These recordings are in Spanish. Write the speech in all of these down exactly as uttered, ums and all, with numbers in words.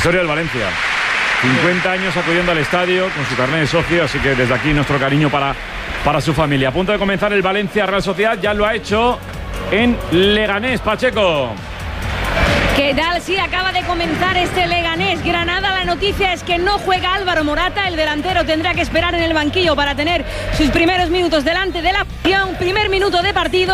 historia del Valencia. cincuenta años acudiendo al estadio con su carnet de socio, así que desde aquí nuestro cariño para, para su familia. A punto de comenzar el Valencia Real Sociedad, ya lo ha hecho en Leganés. Pacheco. ¿Qué tal? Sí, acaba de comenzar este Leganés Granada. La noticia es que no juega Álvaro Morata. El delantero tendrá que esperar en el banquillo para tener sus primeros minutos delante de la acción. Primer minuto de partido.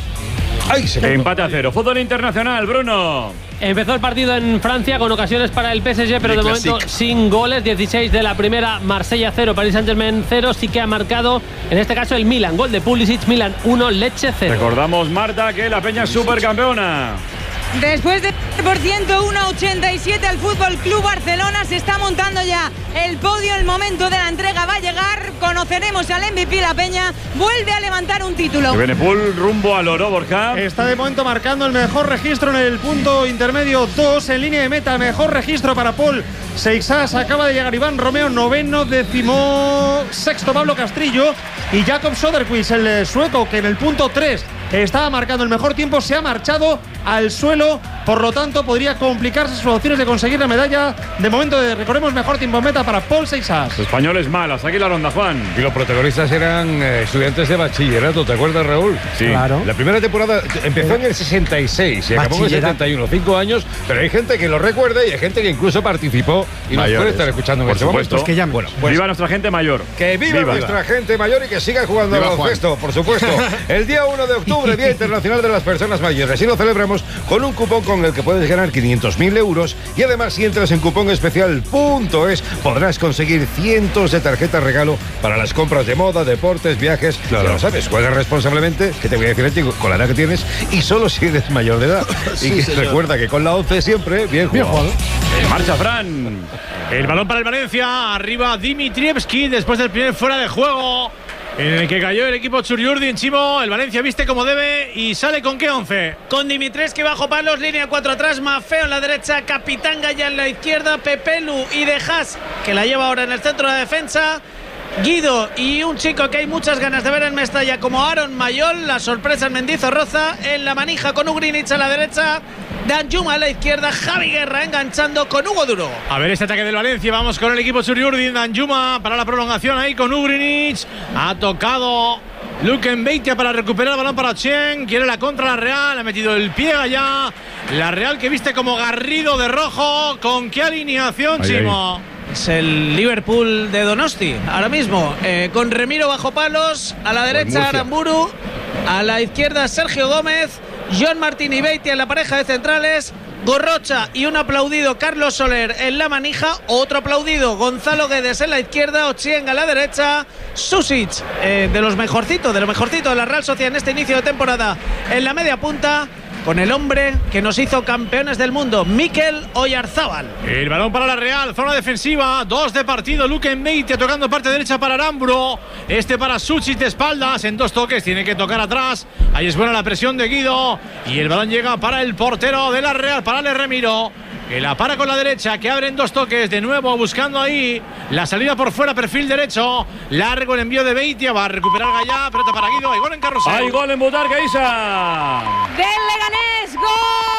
Ay, se empate a cero. Fútbol internacional, Bruno. Empezó el partido en Francia con ocasiones para el P S G, pero de momento sin goles. dieciséis de la primera, Marsella cero, Paris Saint-Germain cero. Sí que ha marcado, en este caso, el Milan. Gol de Pulisic, Milan uno, Lecce cero. Recordamos, Marta, que la Peña es supercampeona. Después de por ciento uno a ochenta y siete al Fútbol Club Barcelona, se está montando ya el podio. El momento de la entrega va a llegar. Conoceremos al M V P. La Peña vuelve a levantar un título. Benepul rumbo al oro, Borja. Está de momento marcando el mejor registro en el punto intermedio dos en línea de meta. Mejor registro para Paul Seixas. Acaba de llegar Iván Romeo, noveno, décimo sexto Pablo Castrillo y Jakob Soderquist, el sueco, que en el punto tres estaba marcando el mejor tiempo, se ha marchado al suelo. Por lo tanto, podría complicarse sus opciones de conseguir la medalla. De momento, de, recordemos, mejor tiempo en meta para Paul Seixas. Españoles malas, aquí la ronda, Juan. Y los protagonistas eran eh, estudiantes de bachillerato, ¿te acuerdas, Raúl? Sí. Claro. La primera temporada empezó en el sesenta y seis y acabó en el setenta y uno, cinco años, pero hay gente que lo recuerda y hay gente que incluso participó y nos puede estar escuchando en por este supuesto. momento. Que llamen. Bueno, pues, viva nuestra gente mayor. Que viva, viva nuestra gente mayor y que siga jugando al baloncesto, por supuesto. El día uno de octubre, Día Internacional de las Personas Mayores, y lo celebramos con un cupón con el que puedes ganar quinientos mil euros y además si entras en cupón especial punto es podrás conseguir cientos de tarjetas regalo para las compras de moda, deportes, viajes. Claro. Ya lo sabes, juega responsablemente, que te voy a decir a ti con la edad que tienes y solo si eres mayor de edad. Sí, y que señor. Recuerda que con la once siempre bien jugado. Bien jugado. En marcha, Fran. El balón para el Valencia, arriba Dimitrievski después del primer fuera de juego en el que cayó el equipo Txuriurdin. Chimo, el Valencia viste como debe y sale con qué once. Con Dimitrescu bajo palos, línea cuatro atrás, Maffeo en la derecha, Capitán Gaya en la izquierda, Pepelu y De Haas, que la lleva ahora en el centro de la defensa, Guido y un chico que hay muchas ganas de ver en Mestalla como Aaron Mayol, la sorpresa en Mendizorroza, en la manija con Ugrinic a la derecha, Danjuma a la izquierda, Javi Guerra enganchando con Hugo Duro. A ver este ataque del Valencia, vamos con el equipo Txuriurdin. Danjuma para la prolongación ahí con Ugrinic, ha tocado Luke Mbeitia para recuperar el balón para Chen, quiere la contra la Real, ha metido el pie allá, la Real que viste como Garrido de rojo. ¿Con qué alineación, ahí, Chimo? Ahí. Es el Liverpool de Donosti ahora mismo, eh, con Remiro bajo palos, a la derecha Aramburu, a la izquierda Sergio Gómez, John Martín y Beitia en la pareja de centrales, Gorrocha y un aplaudido Carlos Soler en la manija, otro aplaudido Gonzalo Guedes en la izquierda, Ochieng a la derecha, Susic, eh, de los mejorcitos, de lo mejorcito de la Real Sociedad en este inicio de temporada en la media punta, con el hombre que nos hizo campeones del mundo, Mikel Oyarzábal. El balón para la Real, zona defensiva, dos de partido, Luke Mbeitia tocando parte derecha para Aramburu, este para Susic de espaldas, en dos toques, tiene que tocar atrás, ahí es buena la presión de Guido, y el balón llega para el portero de la Real, para Ale Remiro, que la para con la derecha, que abre en dos toques, de nuevo buscando ahí la salida por fuera, perfil derecho, largo el envío de Beitia, va a recuperar Gallá, pelota para Guido, hay gol en Carrusel. Hay gol en Butarque, Isa. Del Leganés, gol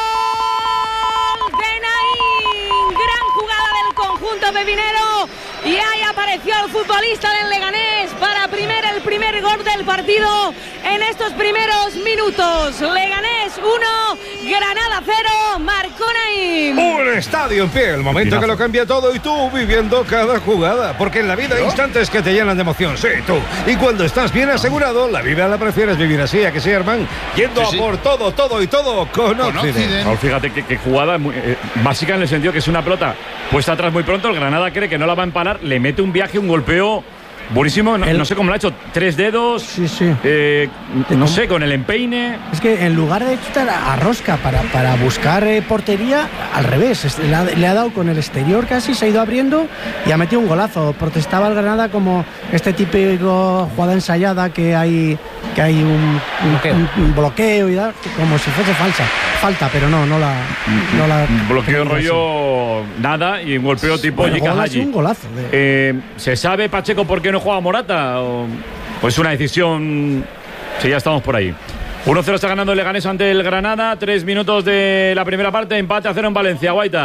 de Naín, gran jugada del conjunto pepinero y ahí apareció el futbolista del Leganés para primer, el primer gol del partido en estos primeros minutos. Leganés uno, Granada cero, marcó Naín. Un estadio en pie, el momento que lo cambia todo y tú viviendo cada jugada, porque en la vida hay instantes que te llenan de emoción, sí, tú. Y cuando estás bien asegurado, la vida la prefieres vivir así, ¿a que sí, Armán? Yendo sí, sí. a por todo, todo y todo con, con Occident. No, fíjate que, que jugada muy, eh, básica en el sentido que es una pelota puesta atrás muy pronto, el Granada cree que no la va a empalar, le mete un viaje, un golpeo buenísimo, no, el, no sé cómo lo ha hecho, tres dedos, sí, sí. Eh, no sé, con el empeine. Es que en lugar de chutar a rosca para, para buscar eh, portería, al revés, es, le, ha, le ha dado con el exterior casi, se ha ido abriendo y ha metido un golazo. Protestaba el Granada como este típico jugada ensayada que hay que hay un, un, bloqueo. Un, un bloqueo y tal, como si fuese falsa. Falta, pero no, no la... No la bloqueo rollo así. Nada y un golpeo tipo bueno, Yika Haji. Un golazo. De... Eh, ¿Se sabe, Pacheco, por qué no juega Morata? ¿O pues una decisión? Sí, ya estamos por ahí. uno cero está ganando el Leganés ante el Granada. Tres minutos de la primera parte. Empate a cero en Valencia. Guaita.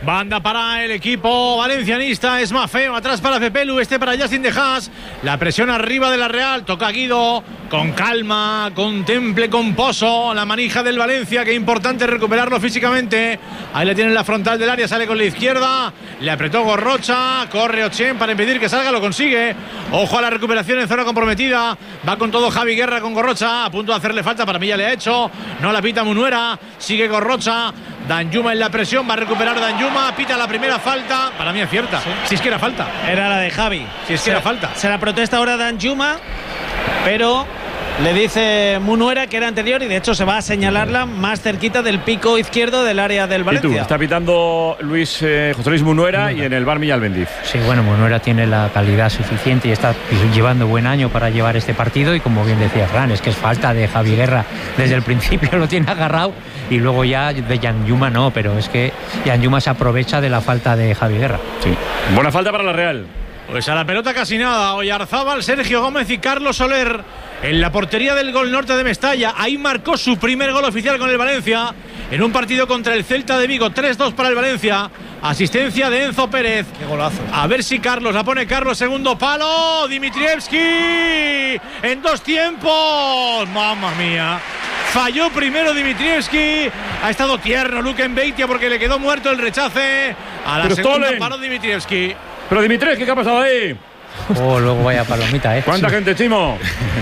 Banda para el equipo valencianista. Es más feo. Atrás para Pepelu. Este para Justin de Haas. La presión arriba de la Real. Toca Guido. Con calma. Contemple con pozo. La manija del Valencia. Que importante recuperarlo físicamente. Ahí le tienen la frontal del área. Sale con la izquierda. Le apretó Gorrocha. Corre Ochen para impedir que salga. Lo consigue. Ojo a la recuperación en zona comprometida. Va con todo Javi Guerra con Gorrocha. A punto de hacerle falta. Para mí ya le ha hecho. No la pita Munuera. Sigue Gorrocha. Danjuma en la presión, va a recuperar Danjuma, pita la primera falta, para mí acierta, sí. Si es que era falta. Era la de Javi. Si es que se, era falta. Se la protesta ahora Danjuma, pero le dice Munuera que era anterior y de hecho se va a señalarla más cerquita del pico izquierdo del área del Valencia. ¿Y tú? Está pitando Luis, eh, José Luis Munuera, Munuera y en el bar Millán Bendiz. Sí, bueno, Munuera tiene la calidad suficiente y está llevando buen año para llevar este partido y como bien decía Fran, es que es falta de Javi Guerra. Desde el principio lo tiene agarrado y luego ya de Danjuma no, pero es que Danjuma se aprovecha de la falta de Javi Guerra. Sí. Buena falta para la Real. Pues a la pelota casi nada. Oyarzábal, Sergio Gómez y Carlos Soler en la portería del Gol Norte de Mestalla. Ahí marcó su primer gol oficial con el Valencia en un partido contra el Celta de Vigo. tres dos para el Valencia. Asistencia de Enzo Pérez. Qué golazo. A ver si Carlos la pone. Carlos, segundo palo. Dimitrievski en dos tiempos. Mamma mía. Falló primero Dimitrievski. Ha estado tierno Luke Mbeitia porque le quedó muerto el rechace. A la Pero segunda Stolen. paró Dimitrievski. Pero Dimitrievski, ¿qué ha pasado ahí? Oh, luego vaya palomita, ¿eh? ¿Cuánta gente, Chimo?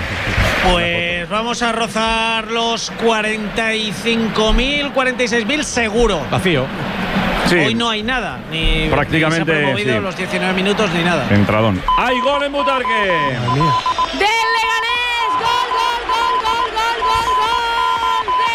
Pues vamos a rozar los cuarenta y cinco mil, cuarenta y seis mil seguro. Vacío. Sí. Hoy no hay nada, ni prácticamente ni se ha promovido sí. los diecinueve minutos ni nada. Entradón. ¡Hay gol en Butarque! Del Leganés, gol, gol, gol, gol, gol, gol, gol de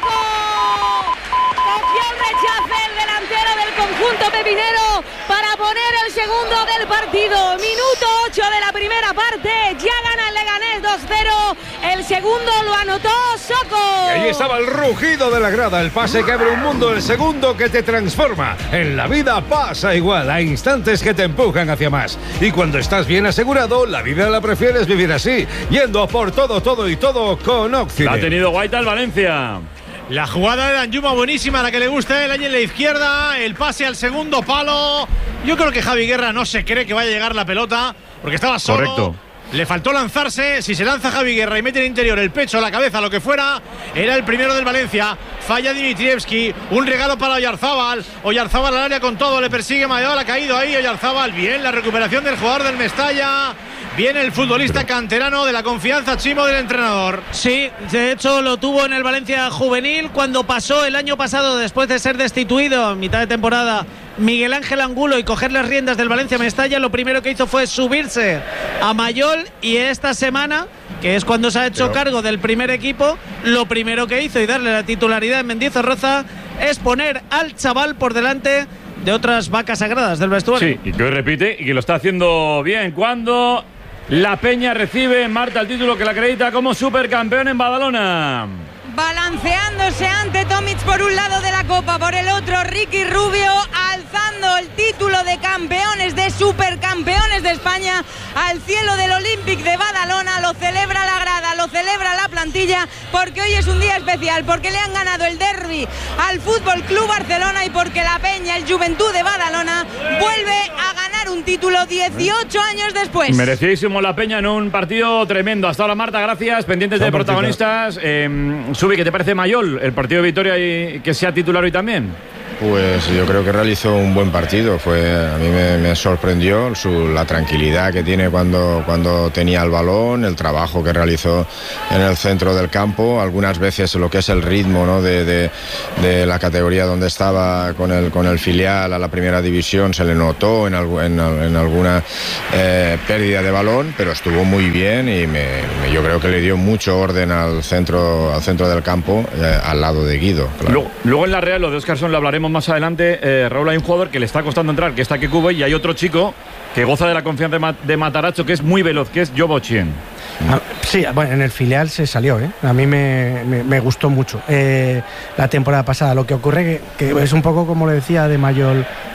Soco. Cogió el rechace el delantero del conjunto pepinero para poner el segundo del partido. Minuto ocho de la primera parte. Ya gana el Leganés dos cero. El segundo lo anotó Soco. Y ahí estaba el rugido de la grada, el pase que abre un mundo, el segundo que te transforma. En la vida pasa igual, hay instantes que te empujan hacia más. Y cuando estás bien asegurado, la vida la prefieres vivir así, yendo por todo, todo y todo con Occident. La ha tenido Guaita el Valencia. La jugada de Danjuma buenísima, la que le gusta a él, ahí en la izquierda, el pase al segundo palo. Yo creo que Javi Guerra no se cree que vaya a llegar la pelota, porque estaba solo. Correcto. Le faltó lanzarse. Si se lanza Javi Guerra y mete el interior, el pecho, la cabeza, lo que fuera, era el primero del Valencia. Falla Dimitrievski. Un regalo para Oyarzábal. Oyarzábal al área con todo. Le persigue Mayoral. Ha caído ahí Oyarzábal. Bien la recuperación del jugador del Mestalla. Viene el futbolista canterano de la confianza, Chimo, del entrenador. Sí, de hecho lo tuvo en el Valencia juvenil cuando pasó el año pasado, después de ser destituido a mitad de temporada, Miguel Ángel Angulo y coger las riendas del Valencia Mestalla. Lo primero que hizo fue subirse a Mayol y esta semana, que es cuando se ha hecho Pero... cargo del primer equipo, lo primero que hizo y darle la titularidad en Mendizorroza es poner al chaval por delante de otras vacas sagradas del vestuario. Sí, y que hoy repite y que lo está haciendo bien. Cuando la Peña recibe en Marta el título que la acredita como supercampeón en Badalona. Balanceándose ante Tomic por un lado de la Copa, por el otro Ricky Rubio, alzando el título de campeones, de supercampeones de España al cielo del Olympic de Badalona. Lo celebra la grada, lo celebra la plantilla, porque hoy es un día especial, porque le han ganado el derbi al Fútbol Club Barcelona y porque la Peña, el Juventud de Badalona, vuelve a ganar un título dieciocho años después. Merecidísimo la Peña en un partido tremendo. Hasta ahora, Marta, gracias. Pendientes de protagonistas. Eh, Subi, ¿qué te parece Mayol, el partido de Vitoria y que sea titular hoy también? Pues yo creo que realizó un buen partido. Fue, a mí me, me sorprendió su, la tranquilidad que tiene cuando, cuando tenía el balón, el trabajo que realizó en el centro del campo, algunas veces lo que es el ritmo, ¿no? de, de, de la categoría donde estaba con el, con el filial a la primera división se le notó en, algo, en, en alguna eh, pérdida de balón, pero estuvo muy bien y me, me, yo creo que le dio mucho orden al centro, al centro del campo, eh, al lado de Guido. Claro. Luego, luego en la Real, lo de Óscarson lo hablaremos más adelante. eh, Raúl, hay un jugador que le está costando entrar, que está Kekubo, y hay otro chico que goza de la confianza de, Ma de Mataracho, que es muy veloz, que es Jobo Chien. Ah, sí, bueno, en el filial se salió, ¿eh? A mí me, me, me gustó mucho eh, la temporada pasada. Lo que ocurre que, que es un poco como le decía de Mayol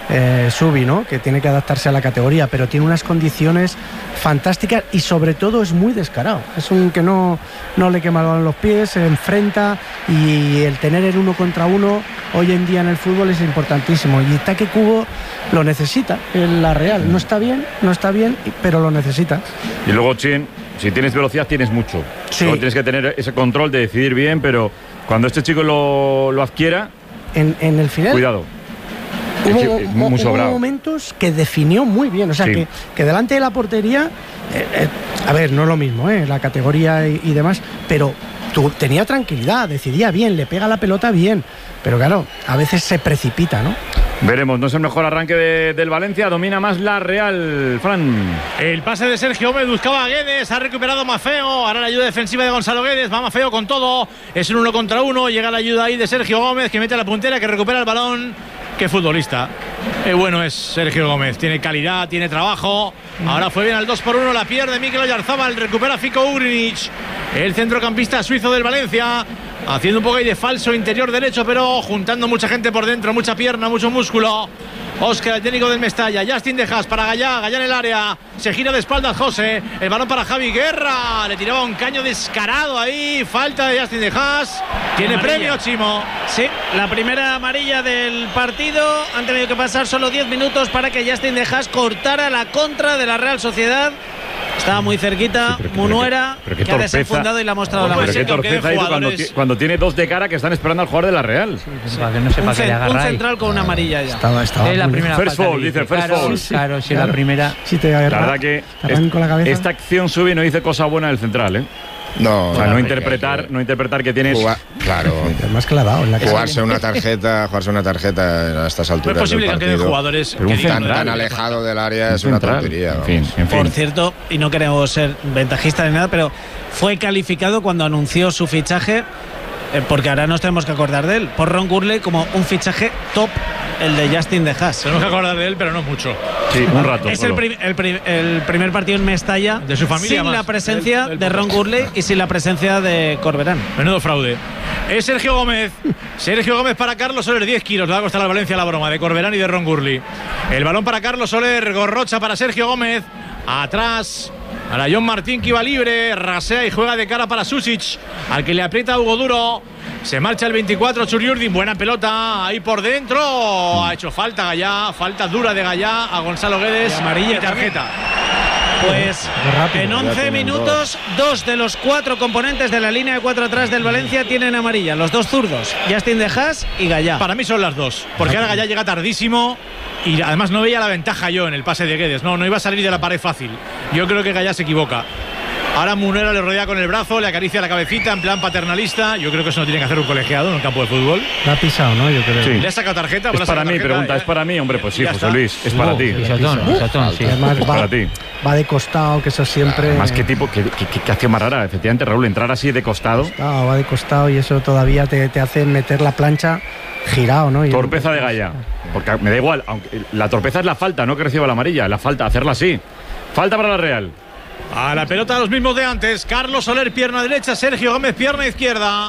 eh, Subi, ¿no? Que tiene que adaptarse a la categoría, pero tiene unas condiciones fantásticas y sobre todo es muy descarado. Es un que no, no le quema los pies, se enfrenta, y el tener el uno contra uno hoy en día en el fútbol es importantísimo, y Take Kubo lo necesita en la Real. No está bien, no está bien, pero lo necesita. Y luego, Chin, si tienes velocidad tienes mucho. Sí. Luego tienes que tener ese control de decidir bien, pero cuando este chico lo, lo adquiera, en, en el final, cuidado. Hubo, Es muy hubo sobrado. momentos que definió muy bien, o sea, Sí. que, que delante de la portería, eh, eh, a ver, no es lo mismo, eh, la categoría y, y demás, pero tú, tenía tranquilidad, decidía bien, le pega la pelota bien, pero claro, a veces se precipita, ¿no? Veremos, no es el mejor arranque de, del Valencia, domina más la Real, Fran. El pase de Sergio Gómez buscaba a Guedes, ha recuperado Mafeo, ahora la ayuda defensiva de Gonzalo Guedes, va Mafeo con todo, es un uno contra uno, llega la ayuda ahí de Sergio Gómez, que mete a la puntera, que recupera el balón. Qué futbolista, qué bueno es Sergio Gómez, tiene calidad, tiene trabajo, ahora fue bien al dos por uno, la pierde Mikel Oyarzabal, recupera Fico Ugrinic, el centrocampista suizo del Valencia, haciendo un poco ahí de falso interior derecho, pero juntando mucha gente por dentro, mucha pierna, mucho músculo. Óscar, el técnico del Mestalla, Justin De Haas para Gallá, Gallá en el área, se gira de espaldas José, el balón para Javi Guerra, le tiraba un caño descarado ahí, falta de Justin De Haas, tiene Amarilla. premio Chimo. Sí, la primera amarilla del partido. Han tenido que pasar solo diez minutos para que Justin De Haas cortara la contra de la Real Sociedad. Estaba muy cerquita, Sí, pero qué- Munuera, pero qué que ha torpeza. desenfundado y le ha mostrado la Puede Pero mano. qué ser que torpeza queden hizo cuando, jugadores- ti- cuando tiene dos de cara que están esperando al jugador de la Real. Para que no sepa Un, que le cen- un agarra ahí. central con una amarilla ya. Estaba, estaba Es la muy- primera First falta foul, que dice, first claro, foul. claro, si Claro. la primera. Sí, te La agarra, verdad que te arranco la cabeza. esta acción Subi no dice cosa buena del central, ¿eh? No, O sea, no porque interpretar, hay que no interpretar que tienes... jugar- claro. Además que la ha dado en la Jugarse una tarjeta, jugarse una tarjeta a estas No alturas es posible que del no queden partido, jugadores Pero que un digan, tan, central. tan alejado del área un es una central. tontería. En vamos. fin, en fin. Por cierto, y no queremos ser ventajistas ni nada, pero fue calificado cuando anunció su fichaje, eh, porque ahora nos tenemos que acordar de él, por Ron Gurley como un fichaje top, el de Justin De Haas. tenemos que acordar de él, pero no mucho. Sí, un rato. Es el, solo. prim- el pri- el primer partido en Mestalla De su familia sin más. la presencia Del- del de Ron Porto. Gurley y sin la presencia de Corberán. Menudo fraude. Es Sergio Gómez. Sergio Gómez para Carlos Soler. diez kilos. Le va a costar al Valencia la broma de Corberán y de Ron Gurley. El balón para Carlos Soler. Gorrocha para Sergio Gómez. Atrás. Para John Martín, que iba libre. Rasea y juega de cara para Susic. Al que le aprieta Hugo Duro. Se marcha el veinticuatro. Churiurdin. Buena pelota. Ahí por dentro. Ha hecho falta Gallá. Falta dura de Gallá a Gonzalo Guedes. Y amarilla Y tarjeta. Pues en once minutos, dos de los cuatro componentes de la línea de cuatro atrás del Valencia tienen amarilla. Los dos zurdos, Justin De Haas y Gallá. Para mí son las dos. Porque ahora Gallá llega tardísimo. Y además no veía la ventaja yo en el pase de Guedes. No, no iba a salir de la pared fácil. Yo creo que Gallá se equivoca. Ahora Munera le rodea con el brazo, le acaricia la cabecita en plan paternalista. Yo creo que eso no tiene que hacer un colegiado en un campo de fútbol. La ha pisado, ¿no? Yo creo. Sí. Le ha sacado tarjeta. Es para mí, pregunta, ¿es para mí? Hombre, pues sí, José Luis, es para ti. Pisotón, pisotón, sí. Además Es va, para ti. va de costado, que eso siempre. Además, qué tipo, qué, qué, qué- qué acción más rara. Efectivamente, Raúl, entrar así de costado. Ah, va de costado y eso todavía te, te hace meter la plancha girado, ¿no? Y- Torpeza de Gallá. Porque me da igual, aunque la torpeza es la falta, no que reciba la amarilla, la falta, hacerla así. Falta para la Real. A la pelota los mismos de antes. Carlos Soler, pierna derecha. Sergio Gómez, pierna izquierda.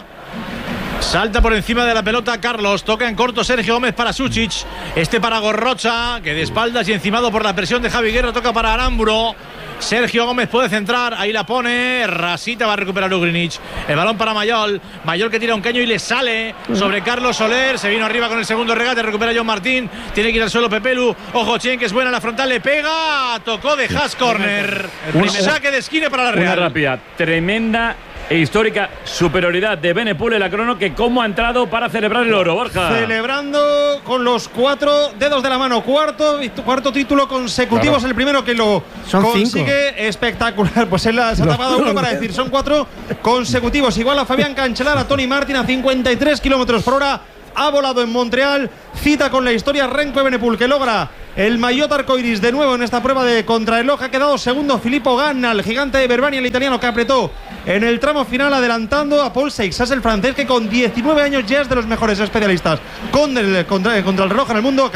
Salta por encima de la pelota Carlos. Toca en corto Sergio Gómez para Sucic. Este para Gorrocha, que de espaldas y encimado por la presión de Javi Guerra. Toca para Aramburo. Sergio Gómez puede centrar, ahí la pone, Rasita va a recuperar Ugrinic, el balón para Mayol, Mayol que tira un caño y le sale sobre Carlos Soler, se vino arriba con el segundo regate, recupera John Martín, tiene que ir al suelo Pepelu, ojo Chen que es buena, la frontal le pega, tocó de Haas corner, un saque de esquina para la Real. Una rápida, tremenda e histórica superioridad de Benepul en la crono, que cómo ha entrado para celebrar el oro, Borja. Celebrando con los cuatro dedos de la mano, cuarto, cuarto título consecutivo, Claro. es el primero que lo Son consigue. cinco. Espectacular, pues él se ha tapado uno para decir, son cuatro consecutivos. Igual a Fabián Cancelar, a Tony Martin a cincuenta y tres kilómetros por hora. Ha volado en Montreal, cita con la historia Renko Benepul, que logra el maillot arcoiris de nuevo en esta prueba de contrarreloj. Ha quedado segundo Filippo Ganna, el gigante de Verbania, el italiano, que apretó en el tramo final adelantando a Paul Seixas, el francés, que con diecinueve años ya es de los mejores especialistas con el contra, contrarreloj en el mundo. Acabó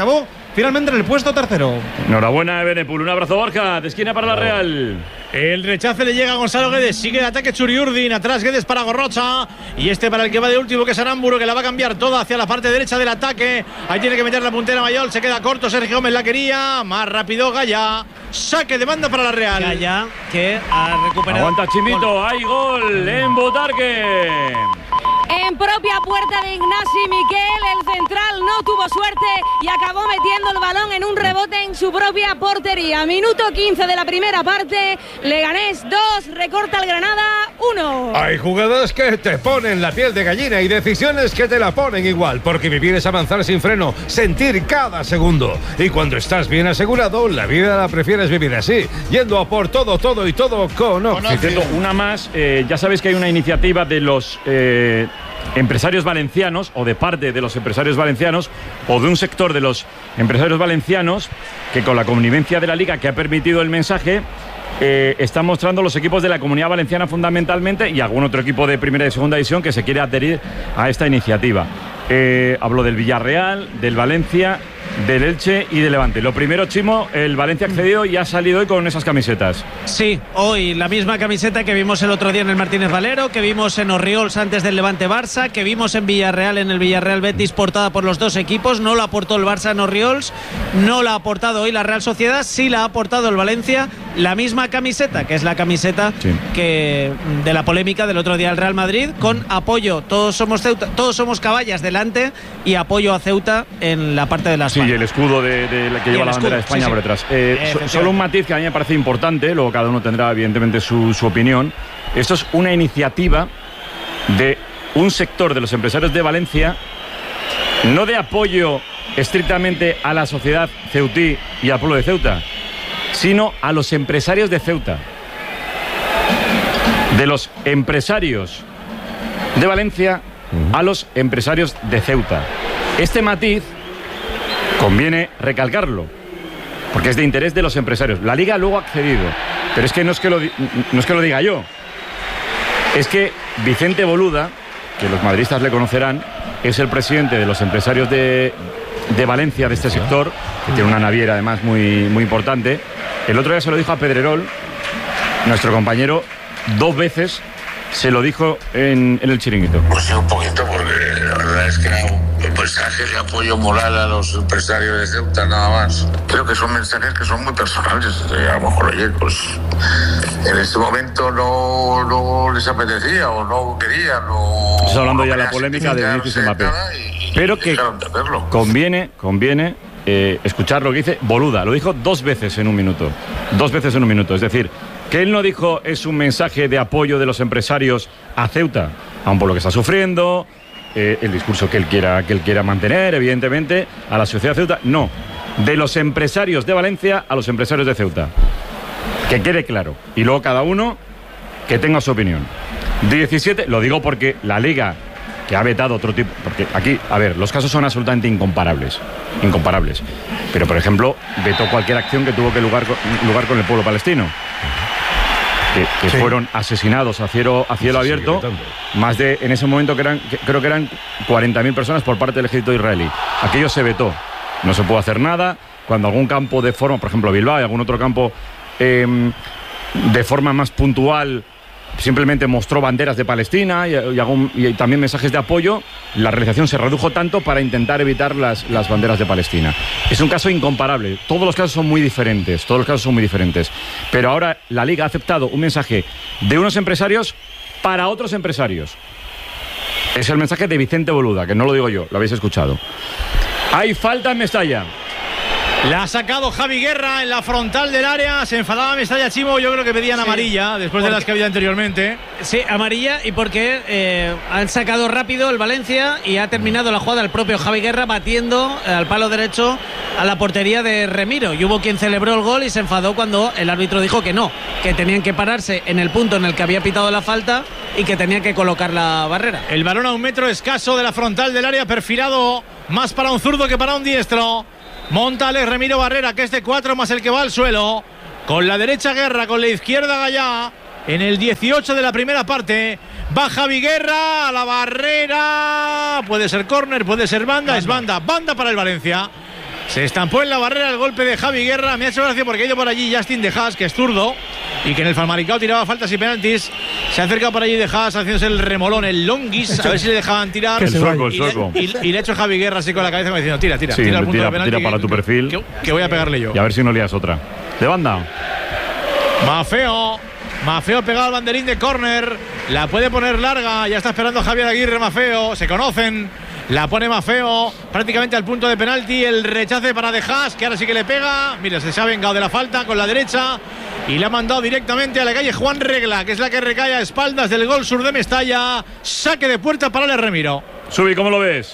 finalmente en el puesto tercero. Enhorabuena, Benepul. Un abrazo, Borja. De esquina para la Real. El rechace le llega a Gonzalo Guedes. Sigue el ataque Churiurdin. Atrás Guedes para Gorrocha. Y este para el que va de último, que es Aramburu, que la va a cambiar toda hacia la parte derecha del ataque. Ahí tiene que meter la puntera Mayol. Se queda corto. Sergio Gómez la quería. Más rápido Gaya. Saque de banda para la Real. Gaya, que ha recuperado. Aguanta Chimito. Hay gol en Butarque. En propia puerta de Ignasi Miquel, el central no tuvo suerte y acabó metiendo el balón en un rebote en su propia portería. Minuto quince de la primera parte, Leganés dos, recorta el Granada uno. Hay jugadas que te ponen la piel de gallina y decisiones que te la ponen igual, porque vivir es avanzar sin freno, sentir cada segundo. Y cuando estás bien asegurado, la vida la prefieres vivir así, yendo a por todo, todo y todo con Occi. Una más, eh, ya sabéis que hay una iniciativa de los... Eh, empresarios valencianos, o de parte de los empresarios valencianos, o de un sector de los empresarios valencianos, que con la connivencia de la Liga, que ha permitido el mensaje, eh, están mostrando los equipos de la Comunidad Valenciana fundamentalmente, y algún otro equipo de primera y segunda división que se quiere adherir a esta iniciativa. Eh, hablo del Villarreal, del Valencia, del Elche y del Levante. Lo primero, Chimo, el Valencia ha accedido y ha salido hoy con esas camisetas. Sí, hoy la misma camiseta que vimos el otro día en el Martínez Valero, que vimos en Orriols antes del Levante Barça, que vimos en Villarreal en el Villarreal Betis, portada por los dos equipos. No la aportó el Barça en Orriols, no la ha aportado hoy la Real Sociedad, sí la ha aportado el Valencia. La misma camiseta, que es la camiseta sí. que de la polémica del otro día al Real Madrid, con apoyo, todos somos Ceuta, todos somos Caballas delante, y apoyo a Ceuta en la parte de la espalda. Sí, y el escudo de, de la que lleva la bandera de España sí, sí. por detrás. Eh, so, solo un matiz que a mí me parece importante, luego cada uno tendrá evidentemente su, su opinión. Esto es una iniciativa de un sector de los empresarios de Valencia, no de apoyo estrictamente a la sociedad ceutí y al pueblo de Ceuta, sino a los empresarios de Ceuta. De los empresarios de Valencia a los empresarios de Ceuta. Este matiz conviene recalcarlo, porque es de interés de los empresarios. La Liga luego ha accedido, pero es que no es que lo, no es que lo diga yo, es que Vicente Boluda, que los madridistas le conocerán, es el presidente de los empresarios de, de Valencia, de este sector, que tiene una naviera además muy, muy importante. El otro día se lo dijo a Pedrerol, nuestro compañero, dos veces se lo dijo en, en el chiringuito. Pues sí, un poquito, porque la verdad es que era un mensaje de apoyo moral a los empresarios de Ceuta, nada más. Creo que son mensajes que son muy personales. A lo mejor, oye, pues en este momento no, no les apetecía o no querían. O Estamos hablando ya de la polémica de Vinicius y Mbappé. Y, Pero que conviene, conviene eh, escuchar lo que dice Boluda. Lo dijo dos veces en un minuto. Dos veces en un minuto. Es decir, que él no dijo es un mensaje de apoyo de los empresarios a Ceuta, a un pueblo que está sufriendo, eh, el discurso que él quiera que él quiera mantener, evidentemente, a la sociedad de Ceuta. No, de los empresarios de Valencia a los empresarios de Ceuta. Que quede claro. Y luego cada uno que tenga su opinión. diecisiete, lo digo porque la Liga, que ha vetado otro tipo, porque aquí, a ver, los casos son absolutamente incomparables, incomparables. Pero, por ejemplo, vetó cualquier acción que tuvo que lugar, lugar con el pueblo palestino. Que, que sí. fueron asesinados a cielo, a cielo abierto, más de, en ese momento que eran, que, creo que eran cuarenta mil personas por parte del ejército israelí. Aquello se vetó, no se puede hacer nada. Cuando algún campo de forma, por ejemplo Bilbao y algún otro campo eh, de forma más puntual simplemente mostró banderas de Palestina y, y, algún, y también mensajes de apoyo, la realización se redujo tanto para intentar evitar las, las banderas de Palestina. Es un caso incomparable, todos los casos son muy diferentes, todos los casos son muy diferentes, pero ahora la Liga ha aceptado un mensaje de unos empresarios para otros empresarios. Es el mensaje de Vicente Boluda, que no lo digo yo, lo habéis escuchado. Hay falta en Mestalla. La ha sacado Javi Guerra en la frontal del área. Se enfadaba Mestalla, Chimo. Yo creo que pedían sí, amarilla después porque, de las que había anteriormente. Sí, amarilla, y porque eh, han sacado rápido el Valencia y ha terminado la jugada el propio Javi Guerra batiendo al palo derecho a la portería de Remiro. Y hubo quien celebró el gol y se enfadó cuando el árbitro dijo que no, que tenían que pararse en el punto en el que había pitado la falta y que tenían que colocar la barrera. El balón a un metro escaso de la frontal del área, perfilado más para un zurdo que para un diestro. Monta Alex Remiro Barrera, que es de cuatro más el que va al suelo. Con la derecha Guerra, con la izquierda Gallá. En el dieciocho de la primera parte. Va Javi Guerra a la barrera. Puede ser córner, puede ser banda. banda. Es banda. Banda para el Valencia. Se estampó en la barrera el golpe de Javi Guerra. Me ha hecho gracia porque ha ido por allí Justin De Haas, que es zurdo, y que en el Famalicão tiraba faltas y penaltis. Se ha acercado por allí De Haas haciéndose el remolón, el longis, a ver si le dejaban tirar. El sueco, el y, sueco. Le, y, y le ha hecho Javi Guerra así con la cabeza como diciendo, tira, tira, sí, tira al punto tira, de penalti. Tira para que, tu perfil. Que, que voy a pegarle yo. Y a ver si no lías otra. De banda. Mafeo. Mafeo pegado al banderín de córner. La puede poner larga. Ya está esperando Javier Aguirre. Mafeo. Se conocen. La pone Mafeo prácticamente al punto de penalti. El rechace para De Haas, que ahora sí que le pega. Mira, se ha vengado de la falta con la derecha y le ha mandado directamente a la calle Juan Regla, que es la que recae a espaldas del gol sur de Mestalla. Saque de puerta para el Remiro. Subi, ¿cómo lo ves?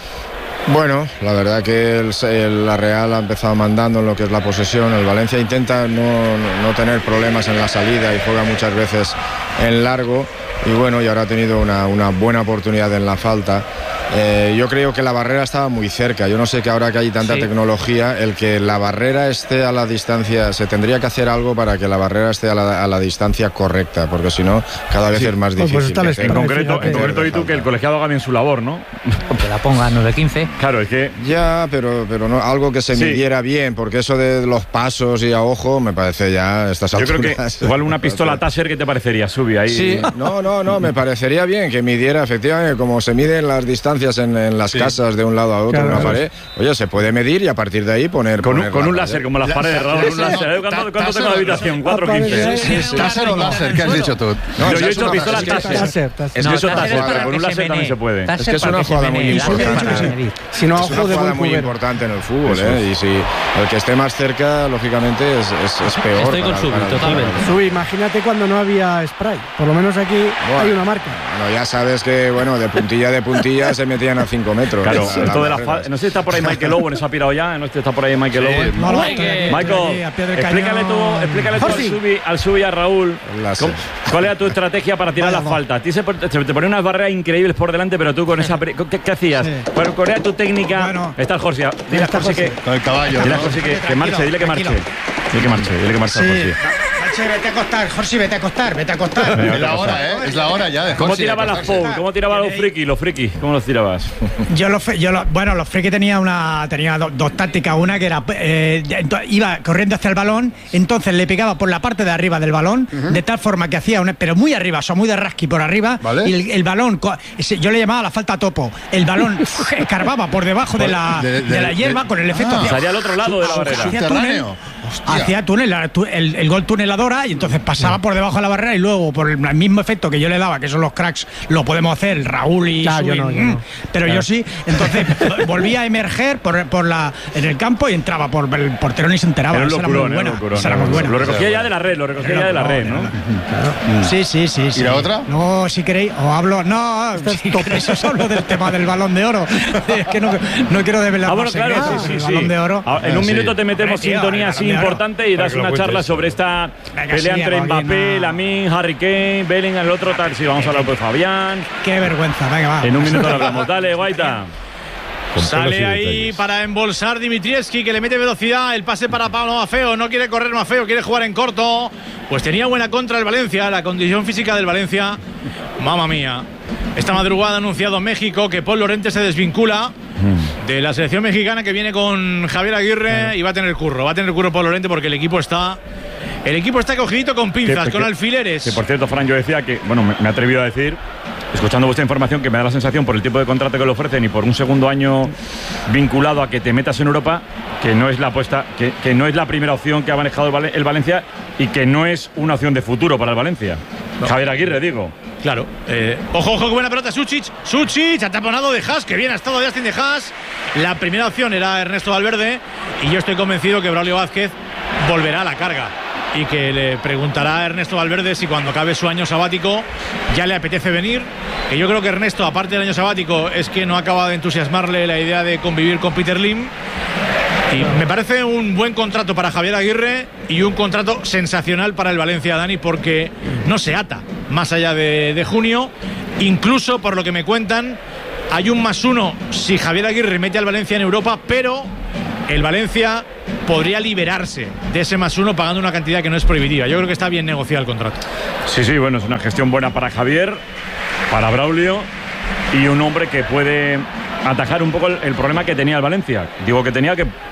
Bueno, la verdad que el, el, la Real ha empezado mandando en lo que es la posesión. El Valencia intenta no, no tener problemas en la salida y juega muchas veces en largo. Y bueno, y ahora ha tenido una, una buena oportunidad en la falta. Eh, yo creo que la barrera estaba muy cerca. Yo no sé que ahora que hay tanta sí. tecnología, el que la barrera esté a la distancia, se tendría que hacer algo para que la barrera esté a la, a la distancia correcta, porque si no, cada vez sí. es más difícil. Pues pues en concreto, en concreto y tú, que el colegiado haga bien su labor, ¿no? Que la ponga nueve quince. Claro, es que... Ya, pero, pero no, algo que se sí. midiera bien, porque eso de los pasos y a ojo, me parece ya a estas alturas. Yo creo que igual una pistola Taser, ¿qué te parecería, Subi? Ahí... Sí, no, no, no, me parecería bien que midiera, efectivamente, como se miden las distancias En, en las sí. casas de un lado a otro, claro, en una pared. Oye, se puede medir y a partir de ahí poner. Con, poner un, con un láser, como las paredes, Raúl. Un láser. ¿Cuánto, cuánto tengo la habitación? cuatro quince. ¿Láser o láser? ¿Qué has dicho tú? No, yo he hecho pistola Taser. Es que eso Taser, con un láser también se puede. Es que es una jugada muy importante. Si no, es una jugada muy importante en el fútbol, ¿eh? Y si el que esté más cerca, lógicamente, es, es, es peor. Estoy con Subi, totalmente. Subi, imagínate cuando no había spray. Por lo menos aquí hay una marca. Bueno, ya sabes que, bueno, de puntilla de puntilla se metían a cinco metros. Claro, esto de la fa- no sé si está por ahí Michael Owen, se ha pirado ya, no sé si está por ahí Michael sí, Owen. No, no, Michael, Michael explícale tú, explícale tú al Subi, al Subi y a Raúl, ¿cuál era tu estrategia para tirar Vaya la falta? A ti se, se te ponían unas barreras increíbles por delante, pero tú con esa... ¿Qué, qué hacías? Sí. ¿Cuál, ¿Cuál era tu técnica? Bueno, está el Jorge, dile a Jorge que... Con el caballo, dile a Jorge que, que marche, dile que marche. Dile que marche, dile que marche sí. Jorge. Jorge, vete a acostar, Jorge, vete a acostar, vete a acostar. Es la hora, ¿eh? Es la hora ya de ¿Cómo tirabas las foul? ¿Cómo tirabas los frikis? Los frikis, ¿cómo los tirabas? Yo los, yo los, bueno, los frikis tenía una, tenía do, dos tácticas. Una que era, eh, iba corriendo hacia el balón, entonces le pegaba por la parte de arriba del balón, uh-huh. de tal forma que hacía, una, pero muy arriba, o sea, muy de rasqui por arriba, ¿vale? Y el, el balón, yo le llamaba la falta topo, el balón escarbaba por debajo de la, de, de, de la hierba de, con el efecto. Ah, salía al otro lado de la barrera. Hacía túnel, hacía túnel, el, el gol tuneladora, y entonces pasaba por debajo de la barrera y luego por el mismo efecto que yo le daba, que son los cracks, lo podemos hacer Raúl y claro, Subi, yo no, yo no. pero claro. yo sí, entonces volvía a emerger por, por la en el campo y entraba por el portero y se enteraba. Era, esa era muy buena, locurón, esa era muy buena. Lo recogía ya de la red, lo recogía ya de la red, ¿no? Claro. Sí, sí, sí, sí. ¿Y la otra? No, si queréis, os hablo, no, si queréis os hablo del tema del Balón de Oro. Es que no, no quiero desvelar ah, bueno, más claro, secretos, sí, sí, el sí. Balón de Oro. Ah, en un minuto te metemos tío, sintonía así importante y das una charla sobre esta Venga, pelea sí, entre Mbappé, no. Lamine, Harry Kane, Bellingham, el otro tal. Sí, vamos a hablar por Fabián. Qué vergüenza, venga, va. En un minuto lo hablamos. Dale, Guaita. Sale ahí para embolsar Dimitrievski, que le mete velocidad. El pase para Pablo Mafeo. No quiere correr Mafeo, quiere jugar en corto. Pues tenía buena contra el Valencia. La condición física del Valencia, mamma mía. Esta madrugada ha anunciado México que Paul Lorente se desvincula de la selección mexicana, que viene con Javier Aguirre, y va a tener curro. Va a tener curro Paul Lorente porque el equipo está... El equipo está cogidito con pinzas, que, con que, alfileres. Que por cierto, Fran, yo decía que, bueno, me, me he atrevido a decir, escuchando vuestra información, que me da la sensación por el tipo de contrato que le ofrecen y por un segundo año vinculado a que te metas en Europa, que no es la apuesta, que, que no es la primera opción que ha manejado el, Val- el Valencia y que no es una opción de futuro para el Valencia. No. Javier Aguirre, digo. Claro. Eh, ojo, ojo, qué buena pelota, Suchic. Suchic, ataponado de Haas, que bien ha estado Justin de Haas. La primera opción era Ernesto Valverde y yo estoy convencido que Braulio Vázquez volverá a la carga y que le preguntará a Ernesto Valverde si cuando acabe su año sabático ya le apetece venir. Que yo creo que Ernesto, aparte del año sabático, es que no acaba de entusiasmarle la idea de convivir con Peter Lim. Y me parece un buen contrato para Javier Aguirre y un contrato sensacional para el Valencia, Dani, porque no se ata más allá de, de junio. Incluso, por lo que me cuentan, hay un más uno si Javier Aguirre mete al Valencia en Europa, pero el Valencia podría liberarse de ese más uno pagando una cantidad que no es prohibitiva. Yo creo que está bien negociado el contrato. Sí, sí, bueno, es una gestión buena para Javier, para Braulio, y un hombre que puede atajar un poco el, el problema que tenía el Valencia. Digo que tenía que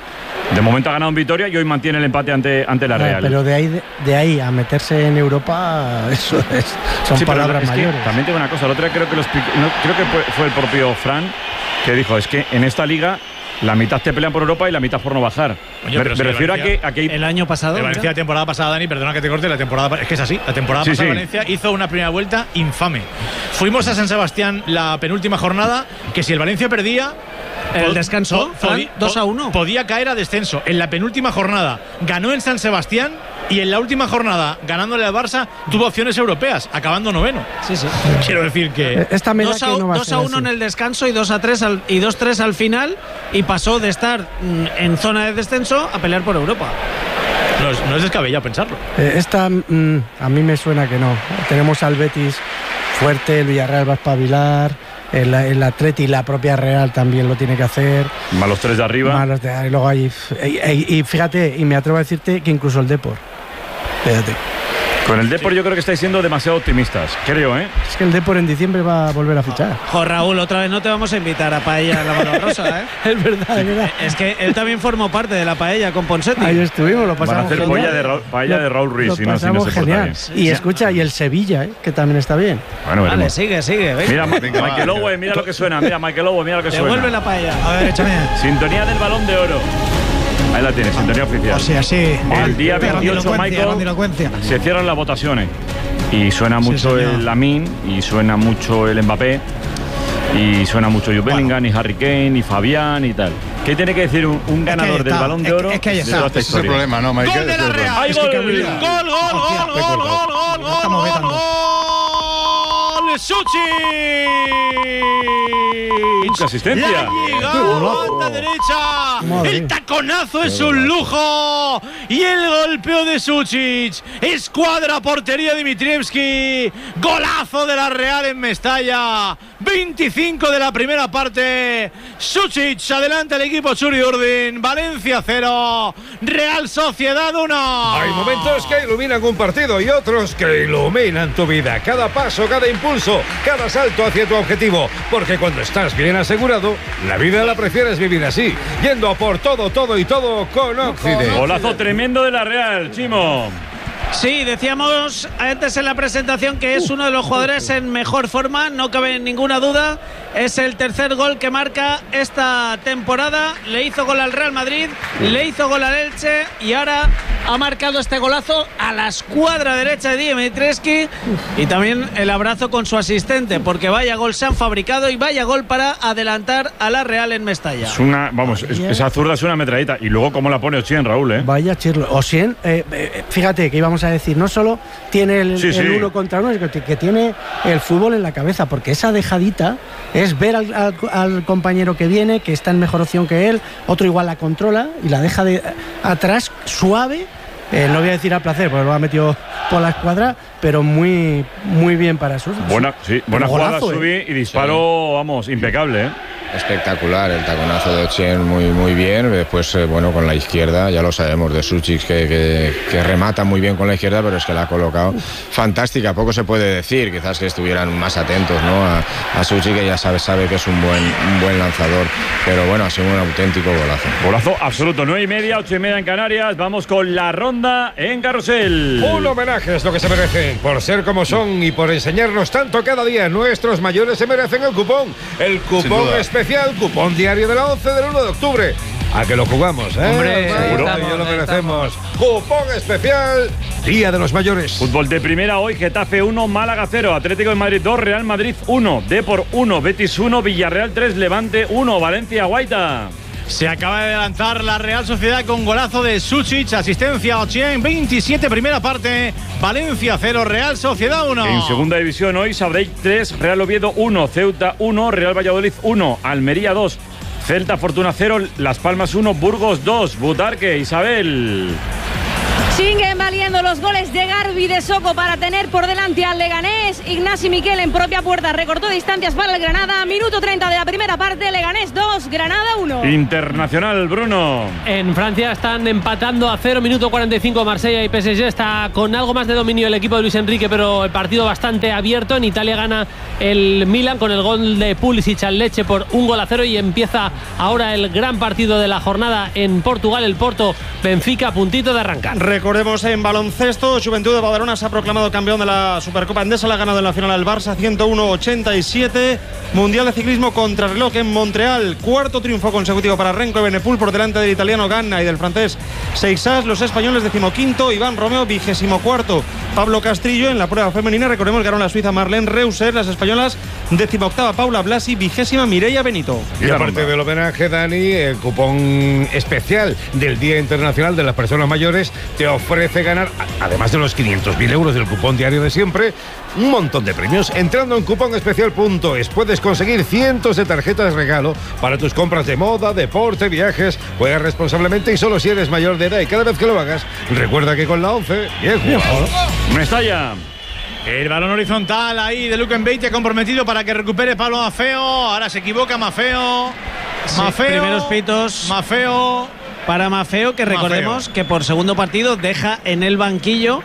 De momento ha ganado en Vitoria y hoy mantiene el empate ante, ante la Real. Pero de ahí, de, de ahí a meterse en Europa, eso es, son sí, palabras es que mayores. También tengo una cosa, la otra creo que, los, no, creo que fue, fue el propio Fran que dijo, es que en esta liga la mitad te pelean por Europa y la mitad por no bajar. Oye, me pero me si refiero Valencia, a que, a que hay... El año pasado. El Valencia la temporada pasada, Dani, perdona que te corte, la temporada es que es así. La temporada Sí, pasada sí. Valencia hizo una primera vuelta infame. Fuimos a San Sebastián la penúltima jornada, que si el Valencia perdía, El descanso, Fran, dos a uno. Podía caer a descenso. En la penúltima jornada ganó en San Sebastián y en la última jornada, ganándole al Barça, tuvo opciones europeas, acabando noveno. Sí, sí. Quiero decir que... Esta me da dos a, que no va a dos ser a uno así. en el descanso y dos a tres al, y dos tres al final, y pasó de estar mm, en zona de descenso a pelear por Europa. No es, no es descabellado pensarlo. Eh, esta mm, a mí me suena que no. Tenemos al Betis fuerte, el Villarreal va a espabilar, el, el Atleti y la propia Real también lo tiene que hacer. Más los tres de arriba. Más los de, y luego hay, y, y- y fíjate, y me atrevo a decirte que incluso el Depor. Fíjate. Con el Depor yo creo que estáis siendo demasiado optimistas. Creo, ¿eh? Es que el Depor en diciembre va a volver a fichar. Jo, Raúl, otra vez no te vamos a invitar a Paella en la Mano Rosa, ¿eh? Es verdad, es verdad. Es que él también formó parte de la Paella con Ponsetti. Ahí estuvimos, lo Van a pasamos hacer genial. paella de, Raúl, paella de Raúl Ruiz. Lo Si no, si no pasamos se porta genial. bien. Y escucha, y el Sevilla, ¿eh? Que también está bien. Bueno, Vale, veremos. sigue, sigue. Venga. Mira, Ma- Venga, va, Michael venga. Owen, mira lo que suena. Mira, Michael Owen, mira lo que Devuelve suena. la paella. A ver, échame. Sintonía del Balón de Oro. Ahí la tienes, sintonía oficial. O sea, sí. El día veintiocho, Michael, Grandilocuencia. se cierran las votaciones. Y suena mucho señor. el Lamine, y suena mucho el Mbappé, y suena mucho Jude Bellingham, y Harry Kane, y Fabián, y tal. ¿Qué tiene que decir un, un que ahí ganador del está, Balón de es que- Oro es que ahí de está. toda esta Ese es el historia? problema, ¿no, Michael? ¡Gol de Ese la es el problema. Real! ¡Hay Es que gol! qué ¡Gol, gol, gol, Hostia, gol, gol, gol, gol, Lo estamos gol, vetando. gol! ¡Suchi! ¡Qué asistencia! ¡La llegada, banda derecha! Madre ¡El mía. taconazo es un lujo! Y el golpeo de Suchic. Escuadra portería Dimitrievski. Golazo de la Real en Mestalla. veinticinco de la primera parte. Suchic adelanta el equipo Churi Urdin. Valencia cero. Real Sociedad uno. Hay momentos que iluminan un partido y otros que iluminan tu vida. Cada paso, cada impulso, cada salto hacia tu objetivo. Porque cuando estás bien asegurado, la vida la prefieres vivir así. Yendo a por todo, todo y todo con Occident. Golazo tremendo de la Real, Chimo. Sí, decíamos antes en la presentación que es uno de los jugadores en mejor forma, no cabe ninguna duda. Es el tercer gol que marca esta temporada. Le hizo gol al Real Madrid, le hizo gol al Elche y ahora ha marcado este golazo a la escuadra derecha de Dimitrievski. Y también el abrazo con su asistente, porque vaya gol se han fabricado y vaya gol para adelantar a la Real en Mestalla. Es una, vamos, es- esa zurda es una metralleta. Y luego cómo la pone Ochien, Raúl, ¿eh? Vaya chirlo. Osien, eh, eh, fíjate que íbamos a decir, no solo tiene el, Sí, el sí. uno contra uno, sino que, que tiene el fútbol en la cabeza, porque esa dejadita es ver al, al- al compañero que viene, que está en mejor opción que él, otro igual la controla y la deja de atrás suave. Eh, no voy a decir a placer, porque lo ha metido por la escuadra, pero muy, muy bien para sus. Buena, sí, buena Pero jugada, golazo, subí y disparo, vamos, impecable, ¿eh? Espectacular, el taconazo de Ochien muy muy bien. Después, eh, bueno, con la izquierda, ya lo sabemos de Suchic que, que, que remata muy bien con la izquierda, pero es que la ha colocado fantástica. Poco se puede decir, quizás que estuvieran más atentos, ¿no? A, a Suchic, que ya sabe, sabe que es un buen, un buen lanzador, pero bueno, ha sido un auténtico golazo. Golazo absoluto, nueve y media, ocho y media en Canarias. Vamos con la ronda en Carrusel. Un homenaje es lo que se merecen, por ser como son y por enseñarnos tanto cada día. Nuestros mayores se merecen el cupón, el cupón duda. especial, cupón diario de la once del uno de octubre. A que lo jugamos, ¿eh? Hombre, Hermano, seguro. y yo lo Ahí merecemos. Cupón especial, Día de los Mayores. Fútbol de primera hoy, Getafe uno, Málaga cero, Atlético de Madrid dos, Real Madrid uno, Depor uno, Betis uno, Villarreal tres, Levante uno, Valencia Guaita. Se acaba de lanzar la Real Sociedad con golazo de Suchic, asistencia a Ochien, veintisiete primera parte, Valencia cero, Real Sociedad uno. En segunda división hoy, Sabadell tres, Real Oviedo uno, Ceuta uno, Real Valladolid uno, Almería dos, Celta Fortuna cero, Las Palmas uno, Burgos dos, Butarque, Isabel. Siguen valiendo los goles de Garbi de Soco para tener por delante al Leganés. Ignasi Miquel en propia puerta recortó distancias para el Granada. Minuto treinta de la primera parte, Leganés dos, Granada uno. Internacional, Bruno. En Francia están empatando a cero, minuto cuarenta y cinco. Marsella y P S G está con algo más de dominio el equipo de Luis Enrique, pero el partido bastante abierto. En Italia gana el Milan con el gol de Pulisic al Lecce por un gol a cero y empieza ahora el gran partido de la jornada en Portugal, el Porto Benfica, puntito de arrancar. Recordemos en baloncesto, Juventud de Badalona se ha proclamado campeón de la Supercopa Endesa, la ha ganado en la final al Barça ciento uno a ochenta y siete. Mundial de ciclismo contrarreloj en Montreal, cuarto triunfo consecutivo para Renko Evenepoel por delante del italiano Ganna y del francés Seixas. Los españoles decimoquinto, Iván Romeo vigésimo cuarto. Pablo Castrillo en la prueba femenina, recordemos, ganó la suiza Marlene Reuser. Las españolas decimoctava Paula Blasi, vigésima Mireia Benito. Y aparte del homenaje, Dani, el cupón especial del Día Internacional de las Personas Mayores te ofrece ganar, además de los quinientos mil euros del cupón diario de siempre, un montón de premios. Entrando en cupón especial punto es puedes conseguir cientos de tarjetas de regalo para tus compras de moda, deporte, viajes. Juega responsablemente y solo si eres mayor de edad, y cada vez que lo hagas recuerda que con la once, bien jugado. Mestalla. El balón horizontal ahí de Luquen Beitia comprometido para que recupere Pablo Maffeo. Ahora se equivoca Maffeo. Sí, Maffeo. primeros pitos. Maffeo. Para Maffeo, que recordemos Maffeo. que por segundo partido deja en el banquillo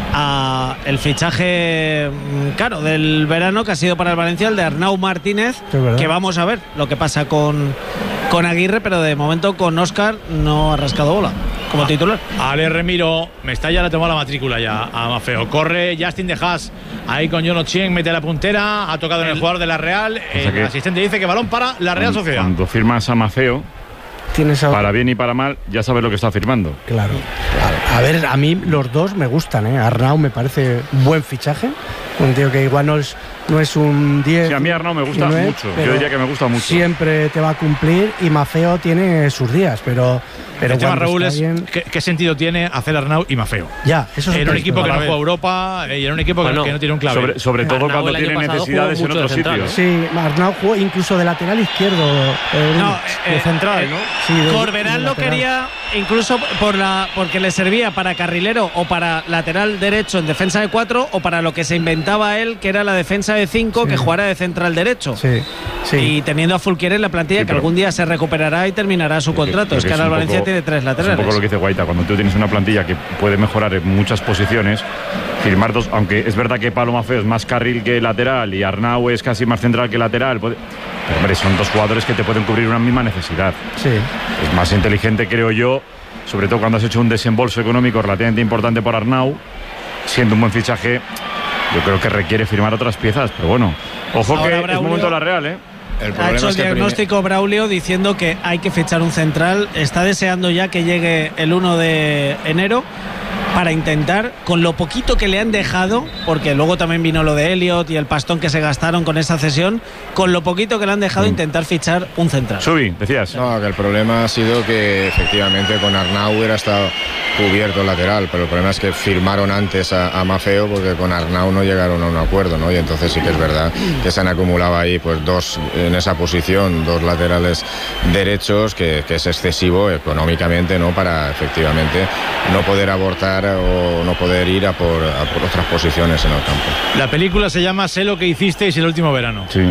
a el fichaje caro del verano, que ha sido para el Valencia, el de Arnau Martínez, que vamos a ver lo que pasa con, con Aguirre, pero de momento con Óscar no ha rascado bola como titular. Ale Remiro, Mestalla le tomó la matrícula ya a Maffeo. Corre Justin de Haas ahí con John Ochieng, mete la puntera, ha tocado el... en el jugador de la Real. O sea, el asistente dice que balón para la Real Sociedad. Cuando firmas a Maffeo, A... para bien y para mal, ya sabes lo que está firmando. Claro, claro. A ver, a mí los dos me gustan, ¿eh? Arnau me parece un buen fichaje. Un tío que igual no es, no es un diez. Sí, a mí Arnau me gusta no es, mucho. Yo diría que me gusta mucho. Siempre te va a cumplir y Maffeo tiene sus días, pero. pero el tema, Raúl, es bien... ¿qué, ¿qué sentido tiene hacer Arnau y Maffeo? Ya, eso es. En un equipo que no juega Europa y en un equipo bueno, que no tiene un clave. Sobre, sobre todo Arnau cuando tiene necesidades en otros sitios. Sí, Arnau jugó incluso de lateral izquierdo. Eh, no, de eh, central, eh, ¿no? Sí, de, Corberán de lo quería incluso por la porque le servía para carrilero o para lateral derecho en defensa de cuatro, o para lo que se inventaba él, que era la defensa de cinco, sí. que jugara de central derecho. Sí, sí. Y teniendo a Fulquier en la plantilla, sí, que algún día se recuperará y terminará su contrato. Es que, es que ahora el Valencia poco, tiene tres laterales. Es un poco lo que dice Guaita, cuando tú tienes una plantilla que puede mejorar en muchas posiciones, firmar dos, aunque es verdad que Pablo Maffeo es más carril que lateral y Arnau es casi más central que lateral, puede, pero hombre, son dos jugadores que te pueden cubrir una misma necesidad. Sí. Es más inteligente, creo yo, sobre todo cuando has hecho un desembolso económico relativamente importante por Arnau, siendo un buen fichaje. Yo creo que requiere firmar otras piezas, pero bueno, ojo ahora que Braulio, es momento de la Real, ¿eh? El ha hecho el diagnóstico primer... Braulio diciendo que hay que fichar un central. Está deseando ya que llegue el uno de enero para intentar, con lo poquito que le han dejado, porque luego también vino lo de Elliot y el pastón que se gastaron con esa cesión, con lo poquito que le han dejado, mm. intentar fichar un central. Subi, decías. No, que el problema ha sido que efectivamente con Arnau hubiera estado cubierto el lateral, pero el problema es que firmaron antes a, a Maffeo, porque con Arnau no llegaron a un acuerdo, ¿no? Y entonces sí que es verdad que se han acumulado ahí pues dos en esa posición, dos laterales derechos, que, que es excesivo económicamente, ¿no? Para efectivamente no poder abortar o no poder ir a por, a por otras posiciones en el campo. La película se llama Sé lo que hicisteis el último verano. Sí.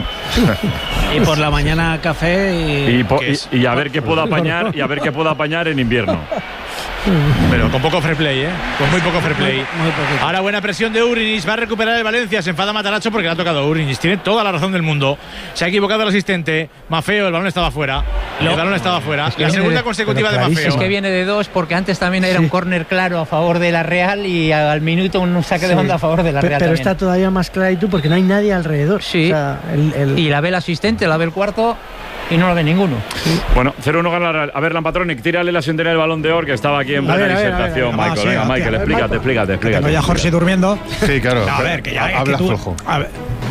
Y por la mañana café y, y, po, y, y a ver qué puedo apañar y a ver qué puedo apañar en invierno. Pero con poco fair play, ¿eh? Con muy poco fair play. Muy, muy Ahora buena presión de Urinis. Va a recuperar el Valencia. Se enfada Matarazzo porque le ha tocado a Urinis. Tiene toda la razón del mundo. Se ha equivocado el asistente. Maffeo, el balón estaba fuera. El balón estaba fuera. Es la segunda de, consecutiva de Maffeo. Es que viene de dos, porque antes también era sí. un córner claro a favor de la Real y al minuto un saque sí. de banda a favor de la Real. Pero, pero también. Está todavía más claritud porque no hay nadie alrededor. Sí. O sea, el, el... Y la ve el asistente, la ve el cuarto. Y no lo ve ninguno. Sí. Bueno, cero uno gana la Real. A ver, Lampatronic, tírale la sintonía del Balón de Oro, que estaba aquí en plena disertación. Michael, ah, sí, venga, Michael, explícate, explícate, explícate. Tengo ya Jorge durmiendo. Sí, claro. No, a ver, que ya hablas flojo. A ver.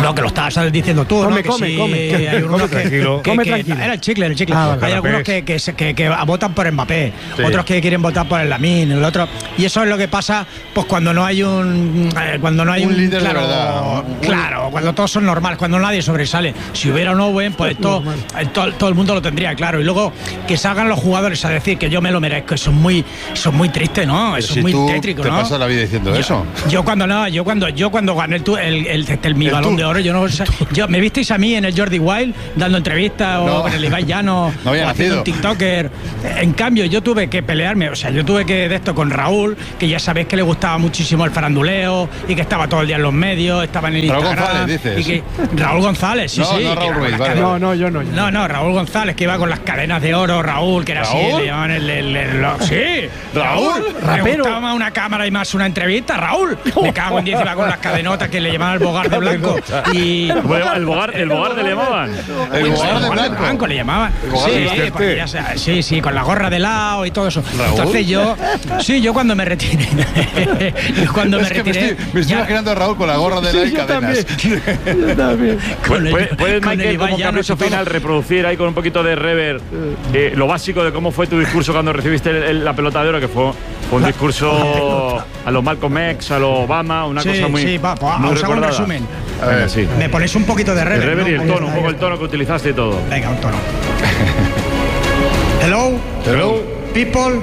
No, que lo estabas diciendo tú, come, ¿no? Que come, sí, come. Hay algunos Come que, tranquilo. que, Come que- tranquilo. Era el chicle, el chicle. Ah, vale. Hay algunos que, que, se- que, que votan por Mbappé, Sí. otros que quieren votar por el Lamine, el otro. Y eso es lo que pasa, pues cuando no hay un, eh, cuando no hay Un un, líder de claro, verdad. claro, cuando todos son normales, cuando nadie sobresale. Si hubiera un Owen, pues todo, eh, todo, todo el mundo lo tendría claro. Y luego que salgan los jugadores a decir que yo me lo merezco, eso es muy, eso es muy triste, ¿no? Eso si es muy tú tétrico, te ¿no? pasas la vida diciendo Yo- eso. Yo cuando no, yo cuando yo cuando gané el, tu- el, el, el- el- mi El balón Tour. de oro, yo no, yo me visteis a mí en el Jordi Wild dando entrevistas o No. con el Ibai Llano No había o haciendo nacido. un TikToker. En cambio, yo tuve que pelearme, o sea, yo tuve que de esto con Raúl, que ya sabéis que le gustaba muchísimo el faranduleo y que estaba todo el día en los medios, estaba en el Raúl Instagram. González, dices. Y que, Raúl González, sí, No, sí. no que Raúl iba con Ruiz, las vale, cadenas- No, no, yo no. yo. no, no, Raúl González, que iba con las cadenas de oro, Raúl, que era así, ¿Raúl? le llamaban el, el- el- lo- sí, ¿Raúl? Me Rapero. gustaba más una cámara y más una entrevista, Raúl. Me cago en diez, iba con las cadenotas que le llamaban el bogar de blanco. Y Bueno, el bogar, el bogar de le llamaban. El bogar de blanco. le llamaban. El bogar Sí, de blanco. porque ya sea- sí, sí, con la gorra de lado y todo eso. ¿Raúl? Entonces yo, sí, yo cuando me retiré, yo cuando me Es que me retiré, estoy, me estoy ya- imaginando a Raúl con la gorra de la y yo cadenas. Yo también. con el- ¿Puedes, puedes, con el Michael, Ibai como Llanos capricho y todo. final, reproducir ahí con un poquito de rever eh, lo básico de cómo fue tu discurso cuando recibiste el- el- la pelota de oro, que fue, fue un discurso a los Malcolm X, a los Obama, una Sí, cosa muy, sí, va, pues, muy os hago un recordada. resumen. Venga, sí. Me ponéis un poquito de El rever. rever y ¿no? el tono, un Ahí poco el está. tono que utilizaste y todo. Venga, un tono. Hello, Hello. people.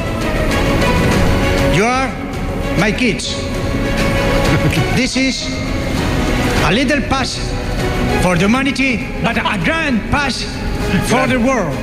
You are my kids. This is a little pass for the humanity, but a grand pass for the world.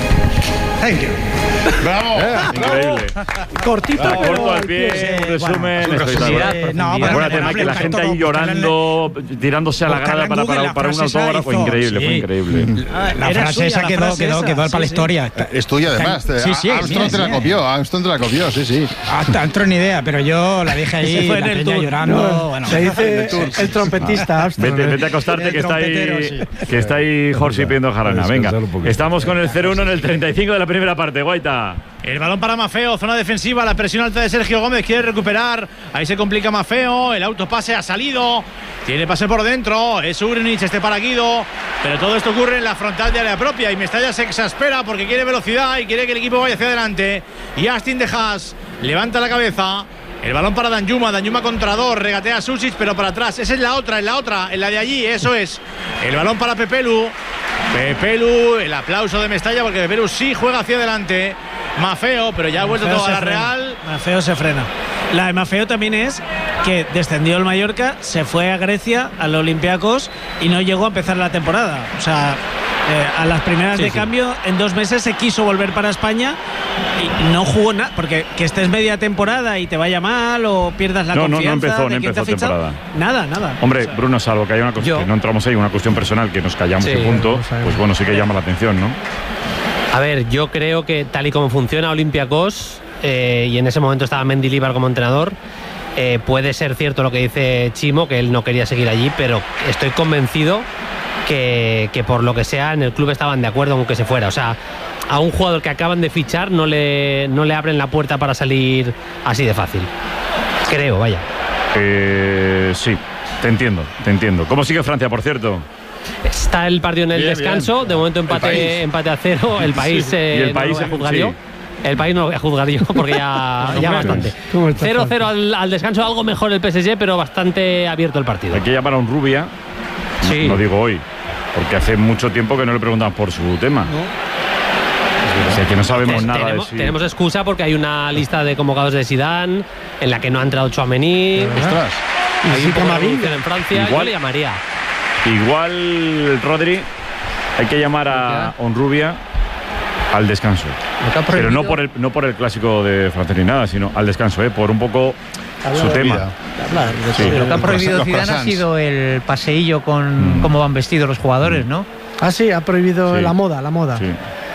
Thank you. ¡Bravo! Increíble. Cortito, Ah, pero corto al al pie, pie. un resumen bueno, espectacular. Eh, no, bueno, Acuérdate, memorable, Michael, la buscar gente todo, ahí buscarla en- llorando, tirándose a la buscarla grada en para, Google, para, la para un frase esa autógrafo. hizo, Increíble, sí. fue increíble. La Era frase suya, esa la quedó, frase quedó, esa, quedó sí, para la sí. historia. Es tuya además. te- Sí, sí, es Armstrong mía, te es la mía. copió. Armstrong te la copió, sí, sí. Hasta entro ni idea, pero yo la dije ahí, Se fue la en el peña tour. llorando. No, bueno. se dice el trompetista. Armstrong. Vete, vete a acostarte El que está trompetero, ahí, sí. que está ahí Jorge pidiendo jarana. Descansar Venga, un poquito. estamos con el cero uno en el treinta y cinco de la primera parte. Guaita. El balón para Mafeo, zona defensiva, la presión alta de Sergio Gómez, quiere recuperar, ahí se complica Mafeo, el autopase ha salido, tiene pase por dentro, es Ugrinic, este para Guido, pero todo esto ocurre en la frontal de área propia y Mestalla se exaspera porque quiere velocidad y quiere que el equipo vaya hacia adelante, y Astin de Haas levanta la cabeza. El balón para Danjuma, Danjuma contra dos, regatea a Susic, pero para atrás. Esa es la otra, en la otra, en la de allí, eso es. El balón para Pepelu. Pepelu, el aplauso de Mestalla porque Pepelu sí juega hacia adelante. Mafeo, pero ya ha vuelto Mafeo todo a se la frena. Real. Mafeo se frena. La de Mafeo también es que descendió el Mallorca, se fue a Grecia, al Olympiacos y no llegó a empezar la temporada. O sea, eh, a las primeras Sí, de sí. cambio, en dos meses se quiso volver para España y no jugó nada. Porque que estés media temporada y te vaya mal o pierdas la No, no, no confianza empezó, de no quien te ha empezó fichado. temporada. Nada, nada. Hombre, O sea, Bruno, salvo que haya una cosa, Yo. que no entramos ahí, una cuestión personal que nos callamos Sí, y punto, vamos a ver. pues bueno, sí que llama la atención, ¿no? A ver, yo creo que tal y como funciona Olympiacos, eh, y en ese momento estaba Mendilibar como entrenador, eh, puede ser cierto lo que dice Chimo, que él no quería seguir allí, pero estoy convencido que, que por lo que sea en el club estaban de acuerdo con que se fuera. O sea, a un jugador que acaban de fichar no le, no le abren la puerta para salir así de fácil. Creo, vaya. Eh, sí, te entiendo, te entiendo. ¿Cómo sigue Francia, por cierto? Está el partido en el Bien, descanso, bien. de momento El país. empate, empate a cero. El país, Sí. eh, Y el no país, lo voy a juzgar sí. yo. El país no lo voy a juzgar yo porque ya, ya bastante. ¿Cómo está cero cero Francia? al, al descanso, algo mejor el P S G, pero bastante abierto el partido. Hay que llamar a un Rubia, Sí. no digo hoy, porque hace mucho tiempo que no le preguntan por su tema. O sea, que no sabemos Te- nada tenemos, de si... tenemos excusa porque hay una lista de convocados de Zidane en la que no ha entrado Tchouaméni. Ostras. Hay un poco de Camavinga. evolución en Francia. Igual- Yo le llamaría. Igual, Rodri, hay que llamar a Onrubia al descanso. Pero no por el no por el clásico de Francia ni nada, sino al descanso, ¿eh? Por un poco su tema. Sí. Lo que ha Los prohibido croissants. Zidane ha sido el paseillo con Mm. cómo van vestidos los jugadores, ¿no? Ah, sí, ha prohibido Sí. la moda, la moda. Sí.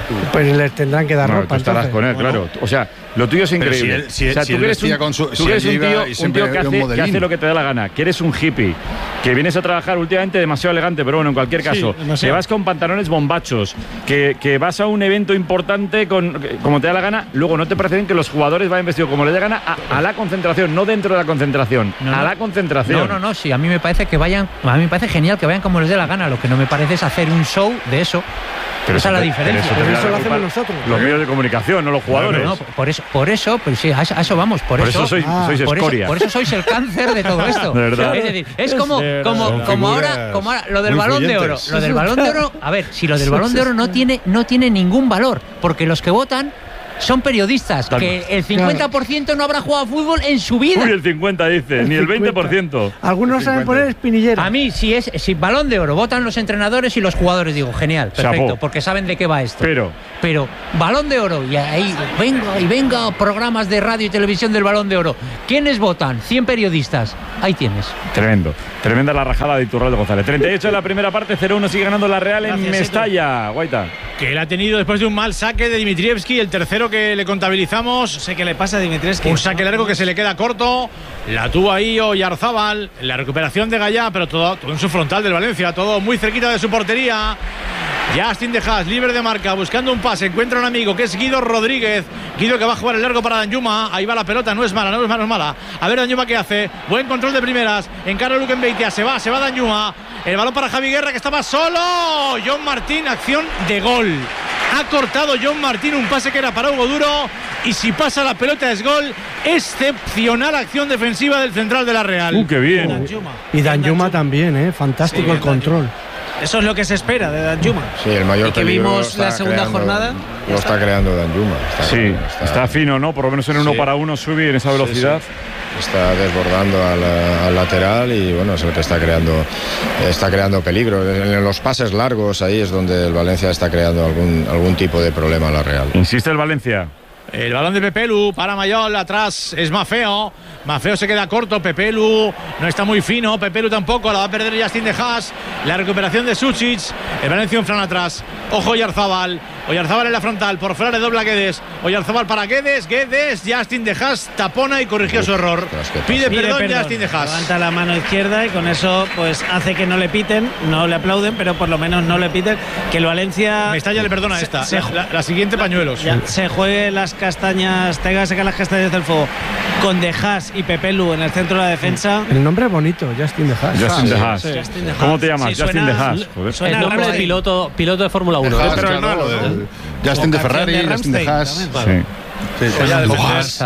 Pues les tendrán que dar No, ropa. tú estarás entonces. con él, claro. O sea, lo tuyo es Pero increíble. si él- si él- o sea, si tú él eres un, vestía con su- tú si eres él un iba tío, y un siempre tío que, era un hace, que modelín. hace lo que te da la gana, que eres un hippie, que vienes a trabajar últimamente demasiado elegante, pero bueno, en cualquier caso, Sí, demasiado. que vas con pantalones bombachos, que, que vas a un evento importante con, como te da la gana, luego no te parece bien que los jugadores vayan vestidos como les dé gana a, a la concentración, no dentro de la concentración, No, a no. la concentración. No, no, no, sí, a mí me parece que vayan, a mí me parece genial que vayan como les dé la gana. Lo que no me parece es hacer un show de eso. Pero Esa es la te- diferencia. pero Pero te eso lo la hacemos culpa nosotros. Los medios de comunicación, no los jugadores. No, no, por eso, por eso, pues sí, a eso, a eso vamos, por, Por eso sois- sois por eso, escoria. por eso sois el cáncer de todo esto. De verdad. Es decir, es como, De como, verdad. como Figuras ahora, como ahora, lo del muy balón de oro, influyentes. lo del balón de oro, a ver, si lo del balón de oro no tiene, no tiene ningún valor, porque los que votan son periodistas, Tal que cual. el cincuenta por ciento no habrá jugado a fútbol en su vida. Uy, el cincuenta dice, ni el veinte por ciento. Algunos saben poner espinillera. A mí, si es si balón de oro, votan los entrenadores y los jugadores, digo, genial, perfecto, Chapó. porque saben de qué va esto. Pero, Pero balón de oro, y ahí venga y venga programas de radio y televisión del balón de oro. ¿Quiénes votan? cien periodistas. Ahí tienes. tremendo. Tremenda la rajada de Iturralde González. treinta y ocho en la primera parte, cero uno sigue ganando la Real en Gracias, Mestalla. Guaita. Que él ha tenido después de un mal saque de Dimitrievski, el tercero que le contabilizamos. No sé qué le pasa a Dimitrievski. Un saque largo que se le queda corto. La tuvo ahí Oyarzábal. La recuperación de Gallá, pero todo, todo en su frontal del Valencia. Todo muy cerquita de su portería. Justin de Haas, libre de marca, buscando un pase. Encuentra un amigo que es Guido Rodríguez. Guido que va a jugar el largo para Danjuma. Ahí va la pelota, no es mala, no es mala, no es mala. A ver Danjuma qué hace. Buen control de primeras. Encara Lukenbeitia. Se va, se va Danjuma. El balón para Javi Guerra que estaba solo. John Martín, acción de gol. Ha cortado John Martín un pase que era para Hugo Duro. Y si pasa la pelota es gol. Excepcional acción defensiva del central de la Real. Uh, qué bien. Danjuma. Y Danjuma también, ¿eh? Fantástico Sí, el control. Eso es lo que se espera de Danjuma. Sí, el mayor Y que peligro vimos está la segunda creando- jornada. Lo está creando Danjuma. Está, Sí, está fino, ¿no? Por lo menos en uno Sí. para uno subir en esa Sí, velocidad. sí. Está desbordando al, al lateral y bueno, es el que está creando está creando peligro. En los pases largos ahí es donde el Valencia está creando algún algún tipo de problema a la Real. Insiste el Valencia. El balón de Pepelu para Mayol, atrás es Mafeo. Mafeo se queda corto, Pepelu no está muy fino, Pepelu tampoco, la va a perder Justin de Haas. La recuperación de Sucic, el Valencia un flan atrás. Ojo Oyarzábal, Oyarzábal en la frontal, por fuera le dobla Guedes. Oyarzábal para Guedes, Guedes, Justin de Haas tapona y corrigió su error. Pide Pide perdón, perdón. Justin de Haas. Levanta la mano izquierda y con eso pues hace que no le piten, no le aplauden, pero por lo menos no le piten. Que el Valencia... Mestalla le perdona se- esta, se- la, la- la siguiente pañuelos. Ya, se juegue las castañas, tenga que sacar las castañas del fuego con De Haas y Pepelu en el centro de la defensa. El nombre es bonito, Justin de Haas. Justin de Haas. Sí. Justin de Haas. ¿Cómo te llamas? Sí, Justin suena- de Haas. Joder. suena El nombre de Ramsey. piloto, piloto de Fórmula uno. De Haas, Pero el claro, malo, del- ¿no? Justin de Como Ferrari, canción de Justin de Haas. Ramstein Sí. Sí, sí. Duhas.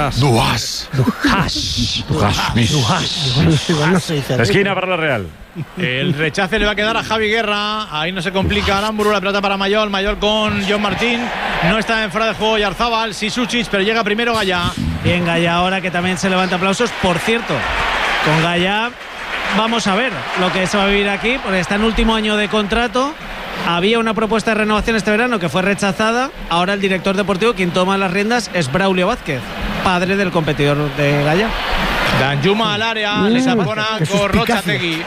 Duhas. Duhas. Igual no se dice así. Esquina para la Real. El rechace le va a quedar a Javi Guerra. Ahí no se complica Aramburu. La pelota para Mayol. Mayol con John Martín. No está en fuera de juego Yarzábal. Sí, Sucic, pero llega primero Gallá. Bien, Gallá ahora que también se levanta aplausos. Por cierto, con Gallá vamos a ver lo que se va a vivir aquí, porque está en último año de contrato. Había una propuesta de renovación este verano que fue rechazada. Ahora el director deportivo, quien toma las riendas, es Braulio Vázquez, padre del competidor de Gallá. Danjuma al área. Uh, Le sapona qué con suspicacia. Rochategui.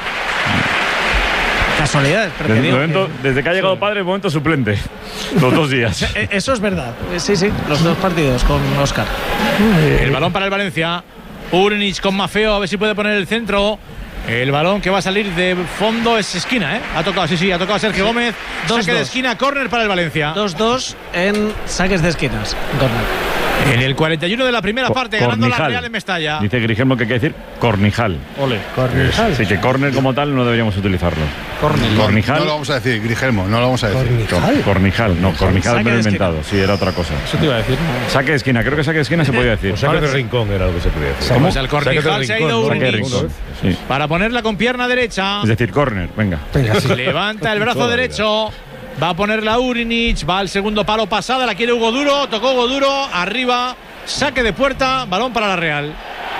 Casualidades, pero que Desde, digo momento- que- desde que ha llegado padre, momento suplente. Los dos días. Eh, Eso es verdad. Eh, Sí, sí, los dos partidos con Oscar. El balón para el Valencia. Urnic con Mafeo. A ver si puede poner el centro. El balón que va a salir de fondo es esquina, ¿eh? Ha tocado, sí, sí, ha tocado Sergio Gómez. Dos, Saque de dos. esquina, córner para el Valencia. dos dos en saques de esquinas. Corner. En el cuarenta y uno de la primera Co- parte, ganando la Cornijal. Real en Mestalla. Dice Grigelmo que hay que decir Cornijal. Ole. Cornijal. Sí, que corner como tal no deberíamos utilizarlo. No, Cornijal. no lo vamos a decir, Grigelmo, no lo vamos a decir. Cornijal. Cornijal, no, Cornijal Saque me lo he de esquina. inventado. Sí, era otra cosa. Eso te iba a decir. Saque de esquina, creo que saque de esquina se podía decir. O saque de rincón era lo que se podía decir. Pues el Saque Cornijal de se ha rincón, ido ¿no? Saque de Urnic. rincón. Sí. Para ponerla con pierna derecha. Es decir, corner, venga. Venga, sí. Levanta el brazo Toda la derecho. Va a ponerla Urinic. Va al segundo palo pasada. La quiere Hugo Duro. Tocó Hugo Duro. Arriba. Saque de puerta. Balón para la Real.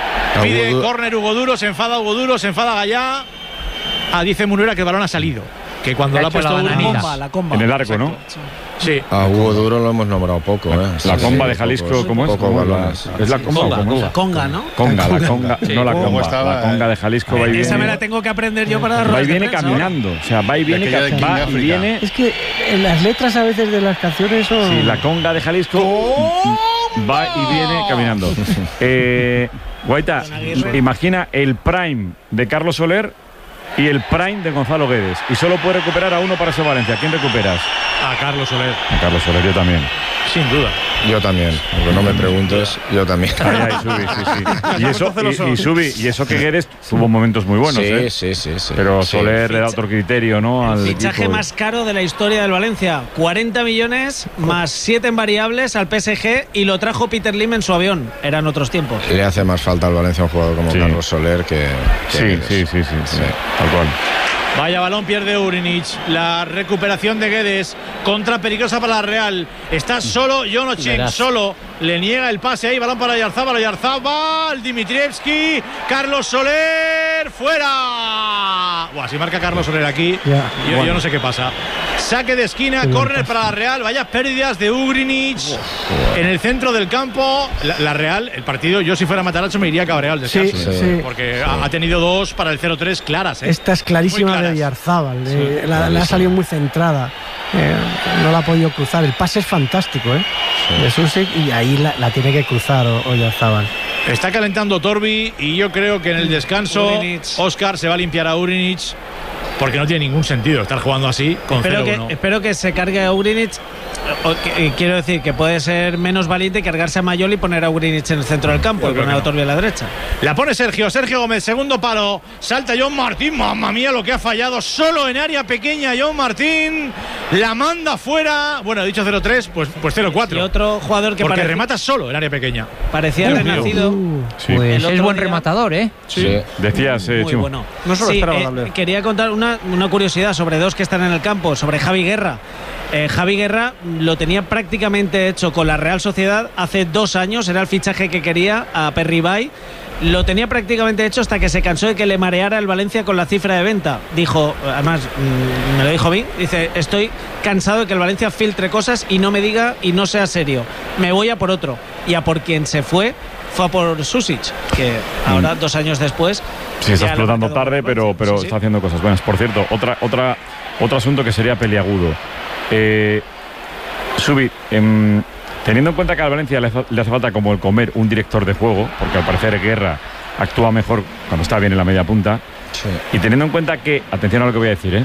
Pide Hugo Du- córner Hugo Duro. Se enfada Hugo Duro. Se enfada Gallá. Ah, dice Munuera que el balón ha salido. que cuando Le lo ha ha puesto hecho la Urinic- bananita. La comba. En el arco, ¿no? Sí. A Hugo Duro lo hemos nombrado poco, ¿eh? La Sí, comba sí, de Jalisco, pocos- ¿cómo es? pocos ¿Cómo es la- balones. ¿Es la comba Conga, o cómo es? conga. Conga, ¿no? Conga, la conga, Sí. no la Luego comba. estaba, La conga de Jalisco va y Esa me viene. la tengo que aprender yo para dar Va y ruedas de viene prensa ahora. caminando. O sea, va y viene, aquella de ca- King va y África. viene. Es que en las letras a veces de las canciones son. Sí, la conga de Jalisco va y viene caminando. Eh, Guaita, imagina el prime de Carlos Soler y el prime de Gonzalo Guedes. Y solo puede recuperar a uno para ese Valencia. ¿Quién recuperas? A Carlos Soler. A Carlos Soler, yo también. Sin duda. Yo también, aunque no me preguntes, yo también. Ay, ay, Subi, sí, sí. Y eso, y, y, Subi, y eso que Guedes tuvo momentos muy buenos, sí, ¿eh? sí, sí, sí. Pero Sí. Soler le da otro criterio, ¿no? Al Fichaje equipo. más caro de la historia del Valencia. cuarenta millones más siete en variables al P S G y lo trajo Peter Lim en su avión. Eran otros tiempos. Le hace más falta al Valencia un jugador como Sí. Carlos Soler que. que Sí, Guedes. sí, sí, sí, sí. Sí. Tal cual. Vaya balón pierde Urinic. La recuperación de Guedes. Contra peligrosa para la Real. Está solo Jonochin. Verás. Solo le niega el pase ahí. Balón para Yarzábal. Yarzábal. Dimitrievski. Carlos Soler. Fuera. Buah, si marca Carlos Soler aquí. Ya. Yo, Bueno. yo no sé qué pasa. Saque de esquina. Córner para la Real. Vaya pérdidas de Urinic. En el centro del campo. La, la Real. El partido. Yo si fuera Mataracho me iría cabreado al Sí, descanso. sí. Porque ha, ha tenido dos para el cero tres claras. ¿eh? Esta es clarísima Muy claras. de Yarzábal. eh, Sí, la- le ha clarísima. salido muy centrada. eh, no la ha podido cruzar. El pase es fantástico, ¿eh? De Susic, y ahí la, la tiene que cruzar o, o Yarzábal. Está calentando Torbi y yo creo que en el descanso Urinic. Oscar se va a limpiar a Urinic porque no tiene ningún sentido estar jugando así con Espero cero que, uno. espero que se cargue a Urinic. O que- eh, quiero decir que puede ser menos valiente cargarse a Mayol y poner a Urinic en el centro del campo Yo y creo poner que a no. Torbi a la derecha. La pone Sergio, Sergio Gómez, segundo palo. Salta John Martín, mamma mía lo que ha fallado. Solo en área pequeña John Martín. La manda fuera. Bueno, he dicho cero tres, pues, pues cero Y cuatro. otro jugador que Porque parece- remata solo en área pequeña. parecía Dios mío. renacido. Uh, Sí. Pues El es otro buen día- rematador, ¿eh? Sí. Decías, eh, Muy Chimo. bueno. No se lo Sí, esperaba eh, también. quería contar una, una curiosidad sobre dos que están en el campo, sobre Javi Guerra. Eh, Javi Guerra lo tenía prácticamente hecho con la Real Sociedad hace dos años, era el fichaje que quería a Perribay. Lo tenía prácticamente hecho hasta que se cansó de que le mareara el Valencia con la cifra de venta. Dijo, además, mm, me lo dijo a mí, dice, estoy cansado de que el Valencia filtre cosas y no me diga y no sea serio. Me voy a por otro. Y a por quien se fue, fue a por Susic, que ahora, dos años después... Sí, está ya lo ha explotando marcado tarde, por el pero, Valencia. pero Sí, sí. está haciendo cosas buenas. Por cierto, otra, otra, otro asunto que sería peliagudo. Eh, Subi, em, teniendo en cuenta que al Valencia le, hace- le hace falta como el comer un director de juego, porque al parecer Guerra actúa mejor cuando está bien en la media punta, Sí. y teniendo en cuenta que, atención a lo que voy a decir, ¿eh?